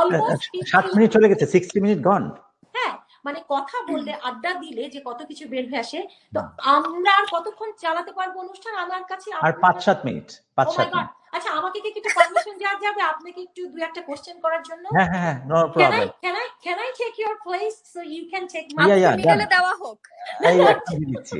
সাত মিনিট চলে গেছে, সিক্সটি মিনিট গন। হ্যাঁ, মানে কথা বললে আড্ডা দিলে যে কত কিছু বের হয়ে আসে। তো আমরা আর কতক্ষণ চালাতে পারবো অনুষ্ঠান? আমার কাছে আর পাঁচ সাত মিনিট পাঁচ সাত মিনিট আচ্ছা, আমাকে কি একটু পারমিশন দেওয়া যাবে আপনাকে একটু দুই একটা কোশ্চেন করার জন্য? হ্যাঁ হ্যাঁ, no problem. Can I can I take your place so you can take my মিলে দেওয়া হোক? এই একটা দিচ্ছি।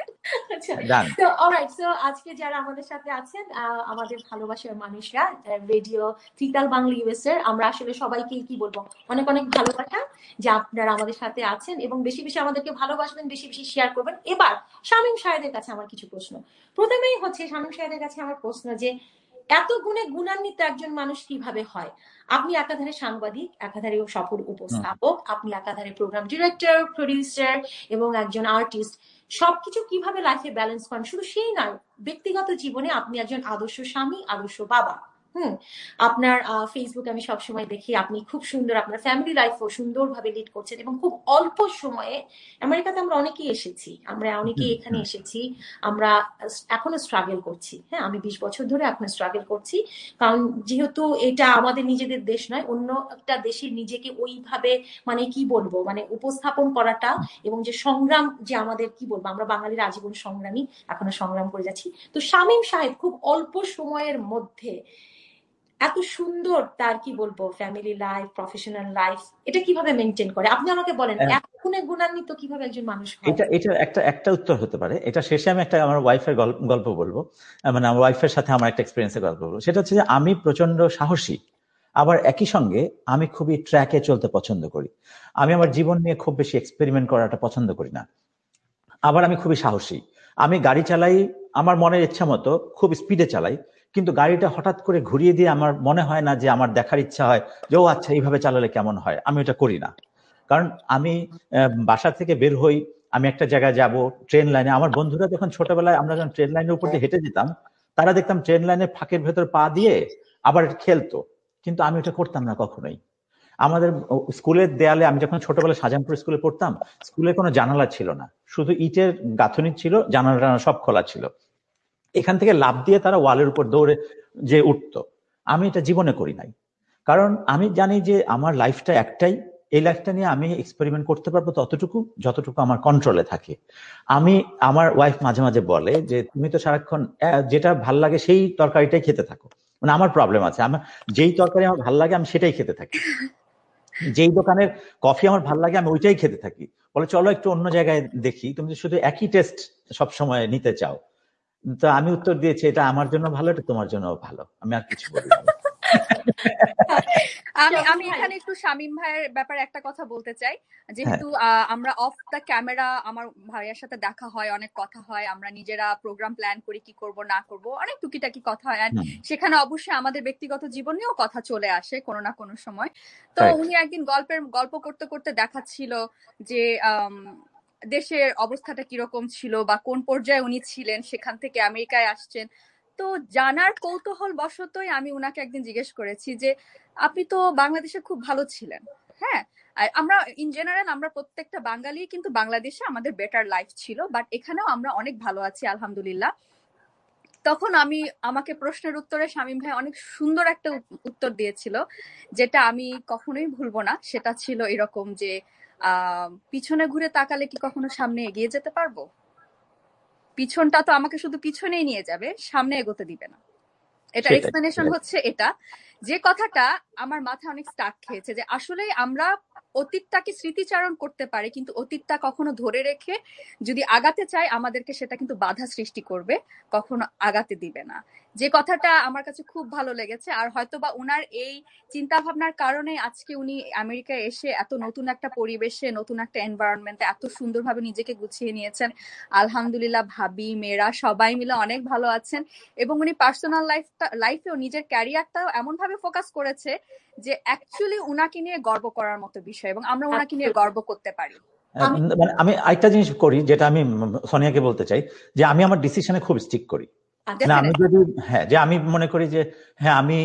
তো অলরাইট, সো আজকে যারা আমাদের সাথে আছেন, আমাদের ভালোবাসার মানুষরা, রেডিও ত্রিতাল বাংলা ইউএস এর, আমরা আসলে সবাইকে কি বলবো অনেক অনেক ভালোবাসা যে আপনারা আমাদের সাথে আছেন এবং বেশি বেশি আমাদেরকে ভালোবাসবেন, বেশি বেশি শেয়ার করবেন। এবার শামীম সাহেবের কাছে আমার কিছু প্রশ্ন। প্রথমেই হচ্ছে শামীম সাহেবের কাছে আমার প্রশ্ন যে এত গুণে গুণান্বিত একজন মানুষ কিভাবে হয়? আপনি একাধারে সাংবাদিক, একাধারে সফল উপস্থাপক, আপনি একাধারে প্রোগ্রাম ডিরেক্টর, প্রডিউসার এবং একজন আর্টিস্ট, সবকিছু কিভাবে লাইফে ব্যালেন্স করেন? শুধু সেই নয়, ব্যক্তিগত জীবনে আপনি একজন আদর্শ স্বামী, আদর্শ বাবা। হুম আপনার ফেসবুক আমি সবসময় দেখি আপনি খুব সুন্দর আপনার ফ্যামিলি লাইফও সুন্দরভাবে লিড করছেন এবং খুব অল্প সময়ে, আমেরিকাতে আমরা অনেকেই এসেছি, আমরা অনেকেই এখানে এসেছি, আমরা এখনো স্ট্রাগল করছি। হ্যাঁ, আমি বিশ বছর ধরে এখনো স্ট্রাগল করছি, কারণ যেহেতু এটা আমাদের নিজেদের দেশ নয়, অন্য একটা দেশে নিজেকে ওইভাবে মানে কি বলবো মানে উপস্থাপন করাটা এবং যে সংগ্রাম, যে আমাদের কি বলবো আমরা বাঙালির আজীবন সংগ্রামী, এখনো সংগ্রাম করে যাচ্ছি। তো শামীম সাহেব খুব অল্প সময়ের মধ্যে এত সুন্দর তার কি বলবো ফ্যামিলি লাইফ, প্রফেশনাল লাইফ, এটা কিভাবে মেনটেন করে? আপনি আমাকে বলেন এত গুণে গুণান্বিত কিভাবে একজন মানুষ হয়? এটা এটা একটা একটা উত্তর হতে পারে। এটা শেষে আমি একটা আমার ওয়াইফের গল্প বলবো, মানে আমার ওয়াইফের সাথে আমার একটা এক্সপেরিয়েন্সের গল্প বলবো। সেটা হচ্ছে যে আমি প্রচন্ড সাহসী, আবার একই সঙ্গে আমি খুবই ট্র্যাকে চলতে পছন্দ করি। আমি আমার জীবন নিয়ে খুব বেশি এক্সপেরিমেন্ট করাটা পছন্দ করি না। আবার আমি খুবই সাহসী, আমি গাড়ি চালাই আমার মনের ইচ্ছা মতো, খুব স্পিডে চালাই, কিন্তু গাড়িটা হঠাৎ করে ঘুরিয়ে দিয়ে আমার মনে হয় না যে আমার দেখার ইচ্ছা হয় যে ও আচ্ছা এইভাবে চালালে কেমন হয়, আমি ওটা করি না। কারণ আমি বাসা থেকে বের হই, আমি একটা জায়গায় যাব, ট্রেন লাইনে, আমার বন্ধুরা যখন ছোটবেলায় আমরা যখন ট্রেন লাইনের উপর দিয়ে হেঁটে যেতাম, তারা দেখতাম ট্রেন লাইনের ফাঁকের ভেতর পা দিয়ে আবার খেলতো, কিন্তু আমি ওটা করতাম না কখনোই। আমাদের স্কুলের দেয়ালে, আমি যখন ছোটবেলায় শাহজাহানপুর স্কুলে পড়তাম, স্কুলে কোনো জানালা ছিল না, শুধু ইটের গাঁথনি ছিল, জানালা সব খোলা ছিল, এখান থেকে লাফ দিয়ে তারা ওয়ালের উপর দৌড়ে যে উঠতো। আমি এটা জীবনে করি নাই, কারণ আমি জানি যে আমার লাইফটা একটাই, এই লাইফটা নিয়ে আমি এক্সপেরিমেন্ট করতে পারবো ততটুকু যতটুকু আমার কন্ট্রোলে থাকে। আমি আমার ওয়াইফ মাঝে মাঝে বলে যে তুমি তো সারাক্ষণ যেটা ভাল লাগে সেই তরকারিটাই খেতে থাকো। মানে আমার প্রবলেম আছে, আমার যেই তরকারি আমার ভাল লাগে আমি সেটাই খেতে থাকি, যেই দোকানের কফি আমার ভাল লাগে আমি ওইটাই খেতে থাকি। বলে চলো একটু অন্য জায়গায় দেখি, তুমি তো শুধু একই টেস্ট সবসময় নিতে চাও। তো আমি উত্তর দিয়েছি এটা আমার জন্য ভালো, এটা তোমার জন্য ভালো, আমি আর কিছু বলি না। আমি আমি এখানে একটু শামীম ভাইয়ের ব্যাপারে একটা কথা বলতে চাই, যেহেতু আমরা অফ দ্য ক্যামেরা আমার ভাইয়ের সাথে দেখা হয়, অনেক কথা হয়, আমরা নিজেরা প্রোগ্রাম প্ল্যান করি কি করব না করব, অনেক টুকিটাকি কথা হয়, সেখানে অবশ্যই আমাদের ব্যক্তিগত জীবন নিয়েও কথা চলে আসে কোনো না কোনো সময়। তো উনি একদিন গল্পের গল্প করতে করতে দেখাচ্ছিল যে দেশের অবস্থাটা কিরকম ছিল বা কোন পর্যায়ে উনি ছিলেন, সেখান থেকে আমেরিকায় আসছেন। তো জানার কৌতূহল বশতই আমি উনাকে একদিন জিজ্ঞেস করেছি যে আপনি তো বাংলাদেশে খুব ভালো ছিলেন, হ্যাঁ আমরা ইন জেনারেল আমরা প্রত্যেকটা বাঙালি কিন্তু বাংলাদেশে আমাদের বেটার লাইফ ছিল, বাট এখানেও আমরা অনেক ভালো আছি আলহামদুলিল্লাহ। তখন আমি আমাকে প্রশ্নের উত্তরে শামীম ভাই অনেক সুন্দর একটা উত্তর দিয়েছিল, যেটা আমি কখনোই ভুলবো না। সেটা ছিল এরকম যে আহ পিছনে ঘুরে তাকালে কি কখনো সামনে এগিয়ে যেতে পারবো? পিছনটা তো আমাকে শুধু পিছনেই নিয়ে যাবে, সামনে এগোতে দিবে না। এটা এক্সপ্লেনেশন হচ্ছে এটা, যে কথাটা আমার মাথায় অনেক স্টাক খেয়েছে, যে আসলে আমরা অতীতটাকে স্মৃতিচারণ করতে পারি, কিন্তু অতীতটা কখনো ধরে রেখে যদি আগাতে চাই আমাদেরকে সেটা কিন্তু বাধা সৃষ্টি করবে, কখনো আগাতে দিবে না। যে কথাটা আমার কাছে খুব ভালো লেগেছে। আর হয়তোবা উনার এই চিন্তা ভাবনার কারণে আজকে উনি আমেরিকায় এসে এত নতুন একটা পরিবেশে, নতুন একটা এনভায়রনমেন্টে এত সুন্দরভাবে নিজেকে গুছিয়ে নিয়েছেন। আলহামদুলিল্লাহ ভাবি মেয়েরা সবাই মিলে অনেক ভালো আছেন, এবং উনি পার্সোনাল লাইফটা লাইফেও নিজের ক্যারিয়ারটাও এমন ভাবে ফোকাস করেছে যে অ্যাকচুয়ালি উনাকে নিয়ে গর্ব করার মতো বিষয়, এবং আমরা উনাকে নিয়ে গর্ব করতে পারি। আমি আরেকটা জিনিস করি যেটা আমি সোনিয়াকে বলতে চাই, যে আমি আমার ডিসিশনে খুব স্টিক করি। না আমি যদি হ্যাঁ যে আমি মনে করি যে হ্যাঁ আমি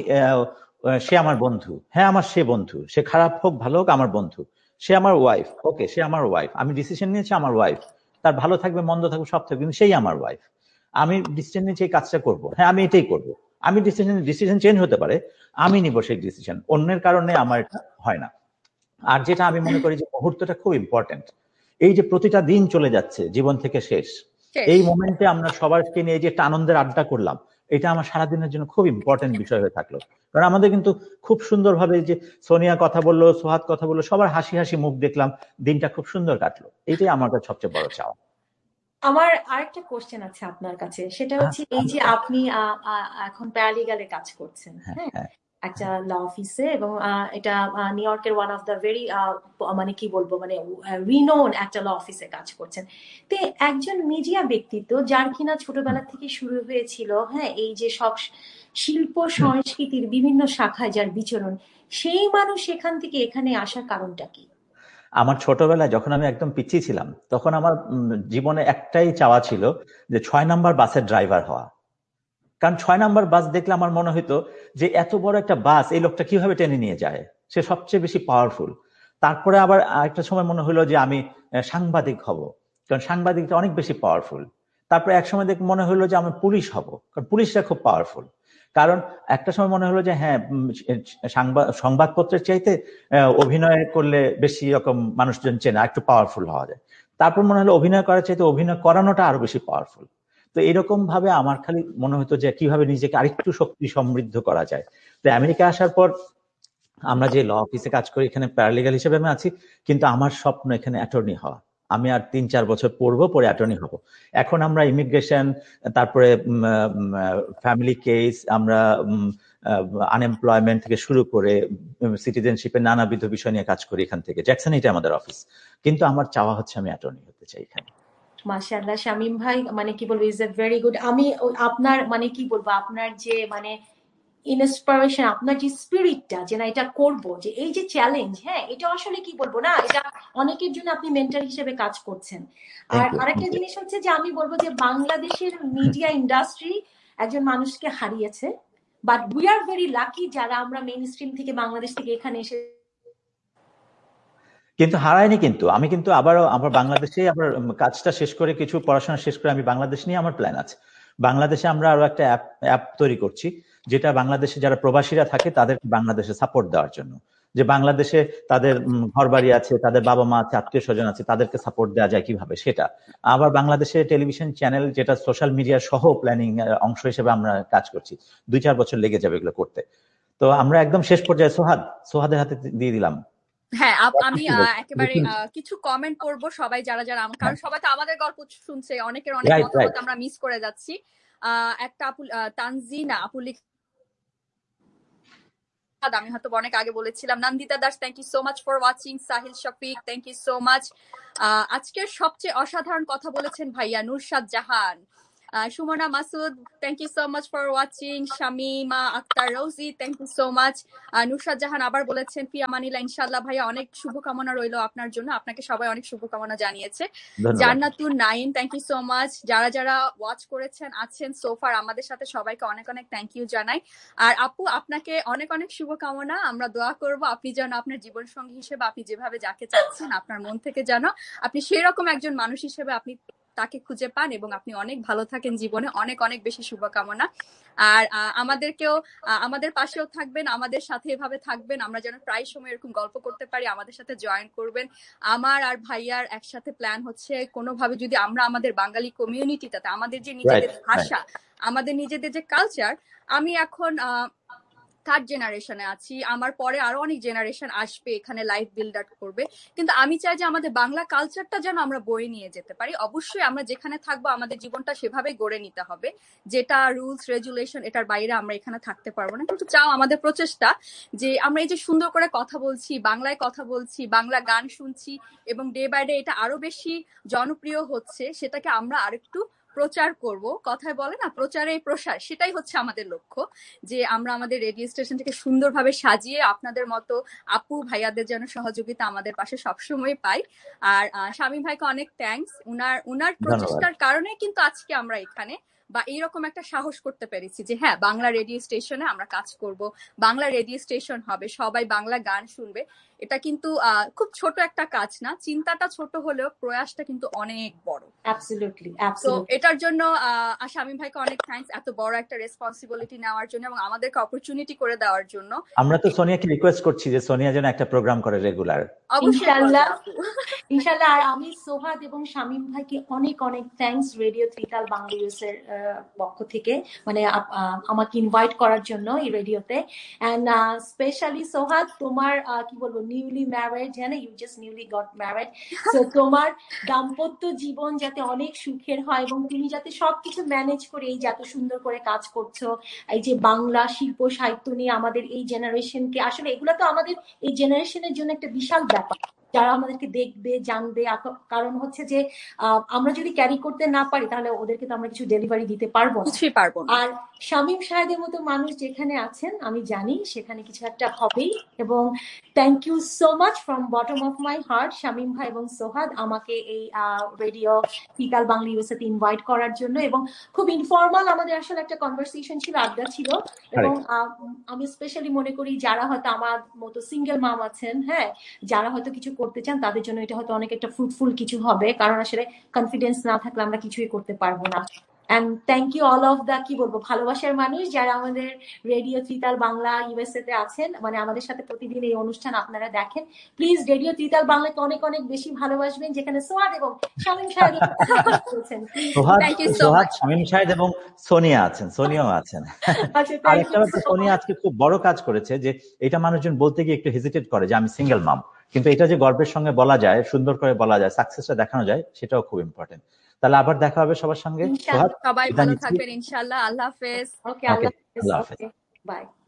সে আমার বন্ধু, হ্যাঁ আমার সে বন্ধু, সে খারাপ হোক ভালো হোক আমার বন্ধু, সে আমার ওয়াইফ, ওকে সে আমার ওয়াইফ, আমি ডিসিশন নিয়েছি আমার ওয়াইফ, তার ভালো থাকবে মন্দ থাকবে সব থাকবে, কিন্তু সেই আমার ওয়াইফ, আমি ডিসিশন নিয়েছি এই কাজটা করবো, হ্যাঁ আমি এটাই করবো। আমি ডিসিশন ডিসিশন চেঞ্জ হতে পারে, আমি নিব সেই ডিসিশন, অন্যের কারণে আমার এটা হয় না। আর যেটা আমি মনে করি যে মুহূর্তটা খুব ইম্পর্টেন্ট, এই যে প্রতিটা দিন চলে যাচ্ছে জীবন থেকে শেষ, এই মোমেন্টে আমরা সবাইকে নিয়ে যে একটা আনন্দের আড্ডা করলাম, এটা আমার সারাদিনের জন্য খুব ইম্পর্টেন্ট বিষয় হয়ে থাকলো। কারণ আমাদের কিন্তু খুব সুন্দরভাবে যে সোনিয়া কথা বললো, সোহাদ কথা বললো, সবার হাসি হাসি মুখ দেখলাম, দিনটা খুব সুন্দর কাটলো, এটাই আমার কাছে সবচেয়ে বড় চাওয়া। আমার আরেকটা কোশ্চেন আছে আপনার কাছে, সেটা হচ্ছে এই যে আপনি এখন প্যারালিগালে কাজ করছেন, হ্যাঁ একটা ল অফিসে, এবং এটা নিউ ইয়র্কের ওয়ান অফ দ্য ভেরি মানে কি বলবো মানে রিনোন একটা ল অফিসে কাজ করছেন। তো একজন মিডিয়া ব্যক্তিত্ব যার কিনা ছোটবেলা থেকে শুরু হয়েছিল হ্যাঁ এই যে সব শিল্প সংস্কৃতির বিভিন্ন শাখায় যার বিচরণ, সেই মানুষ সেখান থেকে এখানে আসার কারণটা কি? আমার ছোটবেলায় যখন আমি একদম পিছিয়ে ছিলাম, তখন আমার জীবনে একটাই চাওয়া ছিল যে ছয় নাম্বার বাসের ড্রাইভার হওয়া। কারণ ছয় নাম্বার বাস দেখলে আমার মনে হইতো যে এত বড় একটা বাস এই লোকটা কিভাবে টেনে নিয়ে যায়, সে সবচেয়ে বেশি পাওয়ারফুল। তারপরে আবার আরেকটা সময় মনে হলো যে আমি সাংবাদিক হব, কারণ সাংবাদিকটা অনেক বেশি পাওয়ারফুল। তারপরে এক সময় দেখ মনে হলো যে আমি পুলিশ হব, কারণ পুলিশরা খুব পাওয়ারফুল। কারণ একটা সময় মনে হলো যে হ্যাঁ সংবাদপত্রের চাইতে অভিনয় করলে বেশি রকম মানুষজন চেনা, একটু পাওয়ারফুল হওয়া যায়। তারপর মনে হলো অভিনয় করার চাইতে অভিনয় করানোটা আরো বেশি পাওয়ারফুল। তো এরকম ভাবে আমার খালি মনে হতো যে কিভাবে নিজেকে আরেকটু শক্তি সমৃদ্ধ করা যায়। তো আমেরিকা আসার পর আমরা যে ল অফিসে কাজ করি, এখানে প্যারালিগাল হিসেবে আমি আছি, কিন্তু আমার স্বপ্ন এখানে অ্যাটর্নি হওয়া। আমি আর তিন চার বছর পড়বো, পরে অ্যাটর্নি হব। এখন আমরা ইমিগ্রেশন, তারপরে ফ্যামিলি কেস, আমরা আনএমপ্লয়মেন্ট থেকে শুরু করে সিটিজেনশিপের নানাবিধ বিষয় নিয়ে কাজ করি এখান থেকে। জ্যাকসন এটা আমাদের অফিস, কিন্তু আমার চাওয়া হচ্ছে আমি অ্যাটর্নি হতে চাই এখানে। মাশাআল্লাহ শামীম ভাই, মানে কি বলবো, ইজ এ ভেরি গুড। আমি আপনার মানে কি বলবো, আপনার যে মানে ইন্সপিরেশন, আপনার যে স্পিরিটটা যে না এটা করবো, যে এই যে চ্যালেঞ্জ, হ্যাঁ এটা আসলে কি বলবো না, এটা অনেকের জন্য আপনি মেন্টর হিসেবে কাজ করছেন। আর আরেকটা জিনিস হচ্ছে যে আমি বলবো যে বাংলাদেশের মিডিয়া ইন্ডাস্ট্রি একজন মানুষকে হারিয়েছে, but we are very lucky যারা আমরা মেইন স্ট্রিম থেকে বাংলাদেশ থেকে এখানে এসে। কিন্তু হারায়নি, কিন্তু আমি কিন্তু আবারও আমার বাংলাদেশে আবার কাজটা শেষ করে, কিছু পড়াশোনা শেষ করে আমি বাংলাদেশ নিয়ে আমার প্ল্যান আছে। বাংলাদেশে আমরা আরো একটা অ্যাপ অ্যাপ তৈরি করছি, যেটা বাংলাদেশে যারা প্রবাসীরা থাকে তাদেরকে বাংলাদেশে সাপোর্ট দেওয়ার জন্য, যে বাংলাদেশে তাদের ঘর বাড়ি আছে, তাদের বাবা মা আছে, আত্মীয় স্বজন আছে, তাদেরকে সাপোর্ট দেওয়া যায় কিভাবে সেটা। আবার বাংলাদেশে টেলিভিশন চ্যানেল যেটা সোশ্যাল মিডিয়া সহ প্ল্যানিং অংশ হিসেবে আমরা কাজ করছি, দুই চার বছর লেগে যাবে এগুলো করতে। তো আমরা একদম শেষ পর্যায়ে সোহাদ সোহাদের হাতে দিয়ে দিলাম। হ্যাঁ, আমি একেবারে কিছু কমেন্ট করব সবাই যারা যারা, কারণ সবাই তো আমাদের গল্প শুনছে, অনেকের অনেক মতামত আমরা মিস করে যাচ্ছি। আহ একটা আপু তানজিনা আপু, আমি হয়তো অনেক আগে বলেছিলাম। Nandita Das, thank you so much for watching. Sahil Shafiq, thank you so much. আজকের সবচেয়ে অসাধারণ কথা বলেছেন ভাইয়া নুরশাদ জাহান। Sumana Masud, thank you so much for watching. Shamima Akter Rosie, thank you so much. নুরশাদ জাহান আবার বলেছেন ফি আমানিল্লাহ, ইনশাআল্লাহ ভাইয়া অনেক শুভকামনা রইল আপনার জন্য, আপনাকে সবাই অনেক শুভকামনা জানিয়েছে। জান্নাতুন Naim, thank you so much. যারা যারা ওয়াচ করেছেন আছেন সোফার আমাদের সাথে সবাইকে অনেক অনেক থ্যাংক ইউ জানাই। আর আপু আপনাকে অনেক অনেক শুভকামনা, আমরা দোয়া করব আপনি যেন আপনার জীবন সঙ্গী হিসেবে আপনি যেভাবে যাকে চাচ্ছেন আপনার মন থেকে যেন আপনি সেই রকম একজন মানুষ হিসেবে আপনি তাকে খুঁজে পান এবং আপনি অনেক ভালো থাকেন জীবনে। অনেক অনেক বেশি শুভকামনা। আর আমাদেরকেও আমাদের পাশেও থাকবেন, আমাদের সাথে এভাবে থাকবেন, আমরা যেন প্রায় সময় এরকম গল্প করতে পারি, আমাদের সাথে জয়েন করবেন। আমার আর ভাইয়ার একসাথে প্ল্যান হচ্ছে কোনোভাবে যদি আমরা আমাদের বাঙালি কমিউনিটিটাতে আমাদের যে নিজেদের ভাষা, আমাদের নিজেদের যে কালচার, আমি এখন আহ থার্ড জেনারেশনে আছি, আমার পরে আরো অনেক জেনারেশন আসবে এখানে লাইফ বিল্ড আউট করবে, কিন্তু আমি চাই যে আমাদের বাংলা কালচারটা যেন আমরা বয়ে নিয়ে যেতে পারি। অবশ্যই আমরা যেখানে থাকবো আমাদের জীবনটা সেভাবে গড়ে নিতে হবে, যেটা রুলস রেগুলেশন এটার বাইরে আমরা এখানে থাকতে পারবো না। কিন্তু চাও আমাদের প্রচেষ্টা যে আমরা এই যে সুন্দর করে কথা বলছি, বাংলায় কথা বলছি, বাংলা গান শুনছি এবং ডে বাই ডে এটা আরো বেশি জনপ্রিয় হচ্ছে, সেটাকে আমরা আরেকটু প্রচার করব। কথায় বলে না প্রচারে প্রসার, সেটাই হচ্ছে আমাদের লক্ষ্য, যে আমরা আমাদের রেডিও স্টেশনটাকে সুন্দরভাবে সাজিয়ে আপনাদের মতো আপু ভাইয়াদের যেন সহযোগিতা আমাদের পাশে সবসময় পাই। আর শামীম ভাইকে অনেক থ্যাঙ্কস, উনার উনার প্রচেষ্টার কারণে কিন্তু আজকে আমরা এখানে বা এইরকম একটা সাহস করতে পেরেছি যে হ্যাঁ বাংলা রেডিও স্টেশনে আমরা কাজ করব, বাংলা রেডিও স্টেশন হবে, সবাই বাংলা গান শুনবে। এটা কিন্তু আহ খুব ছোট একটা কাজ না, চিন্তাটা ছোট হলেও প্রয়াসটা কিন্তু অনেক বড়। অ্যাবসলিউটলি তো অ্যাবসলিউটলি এটার জন্য আহ শামীম ভাইকে অনেক থ্যাঙ্কস এত বড় একটা রেসপন্সিবিলিটি নেওয়ার জন্য এবং আমাদেরকে অপরচুনিটি করে দেওয়ার জন্য। আমরা তো সোনিয়াকে রিকোয়েস্ট করছি যে সোনিয়া যেন একটা প্রোগ্রাম করে রেগুলার। ইনশাআল্লাহ ইনশাআল্লাহ। আর আমি সোহাদ এবং শামীম ভাইকে অনেক অনেক থ্যাঙ্কস রেডিও ত্রিতাল বাংলাদেশ এর পক্ষ থেকে, মানে আমাকে ইনভাইট করার জন্য এই রেডিওতে। এন্ড স্পেশালি সোহাদ, তোমার কি বলবো নিউলি ম্যারিড, হ্যাঁ you just newly got married, so তোমার দাম্পত্য জীবন যাতে অনেক সুখের হয় এবং তুমি যাতে সবকিছু ম্যানেজ করে এই যত সুন্দর করে কাজ করছো, এই যে বাংলা শিল্প সাহিত্য নিয়ে আমাদের এই জেনারেশনকে, আসলে এগুলো তো আমাদের এই জেনারেশনের জন্য একটা বিশাল ব্যাপার, যারা আমাদেরকে দেখবে জানবে। কারণ হচ্ছে যে আমরা যদি ক্যারি করতে না পারি তাহলে ওদেরকে তো আমরা কিছু ডেলিভারি দিতে পারবো না, কিছুই পারবো না। আর শামীম সাহেবের মতো মানুষ যেখানে আছেন আমি জানি সেখানে কিছু একটা হবেই। এবং thank you so much from bottom of my heart Shamim ভাই এবং সোহাদ আমাকে এই রেডিও ত্রিতাল বাংলা ইউএসএ তে ইনভাইট করার জন্য। এবং খুব ইনফর্মাল আমাদের আসলে একটা কনভারসেশন ছিল, আড্ডা ছিল। এবং আমি স্পেশালি মনে করি যারা হয়তো আমার মতো সিঙ্গেল মাম আছেন, হ্যাঁ যারা হয়তো কিছু করতে চান তাদের জন্য এটা হয়তো অনেক একটা ফ্রুটফুল কিছু হবে, কারণ আসলে কনফিডেন্স না থাকলে আমরা কিছুই করতে পারবো না। And thank you all of the কি বলবো ভালোবাসার মানুষ যারা আমাদের রেডিও ত্রিতাল বাংলা ইউএসএ তে আছেন, মানে আমাদের সাথে প্রতিদিন এই অনুষ্ঠান আপনারা দেখেন। প্লিজ রেডিও ত্রিতাল বাংলাকে অনেক অনেক বেশি ভালোবাসবেন, যেখানে সোহাদ এবং শামীম সাহেব আছেন। সোহাদ, শামীম সাহেব এবং সোনিয়া আছেন, সোনিয়াও আছেন। আরেকটা ব্যাপার, সোনিয়া আজকে খুব বড় কাজ করেছে, যে এটা মানুষজন বলতে গিয়ে একটু হেজিটেট করে যে আমি সিঙ্গেল মাম, কিন্তু এটা যে গর্বের সঙ্গে বলা যায়, সুন্দর করে বলা যায়, সাকসেসটা দেখানো যায়, সেটাও খুব ইম্পর্টেন্ট। তাহলে আবার দেখা হবে সবার সঙ্গে। সবাই ভালো থাকবেন ইনশাআল্লাহ। আল্লাহ হাফেজ। ওকে, আল্লাহ হাফেজ। বাই।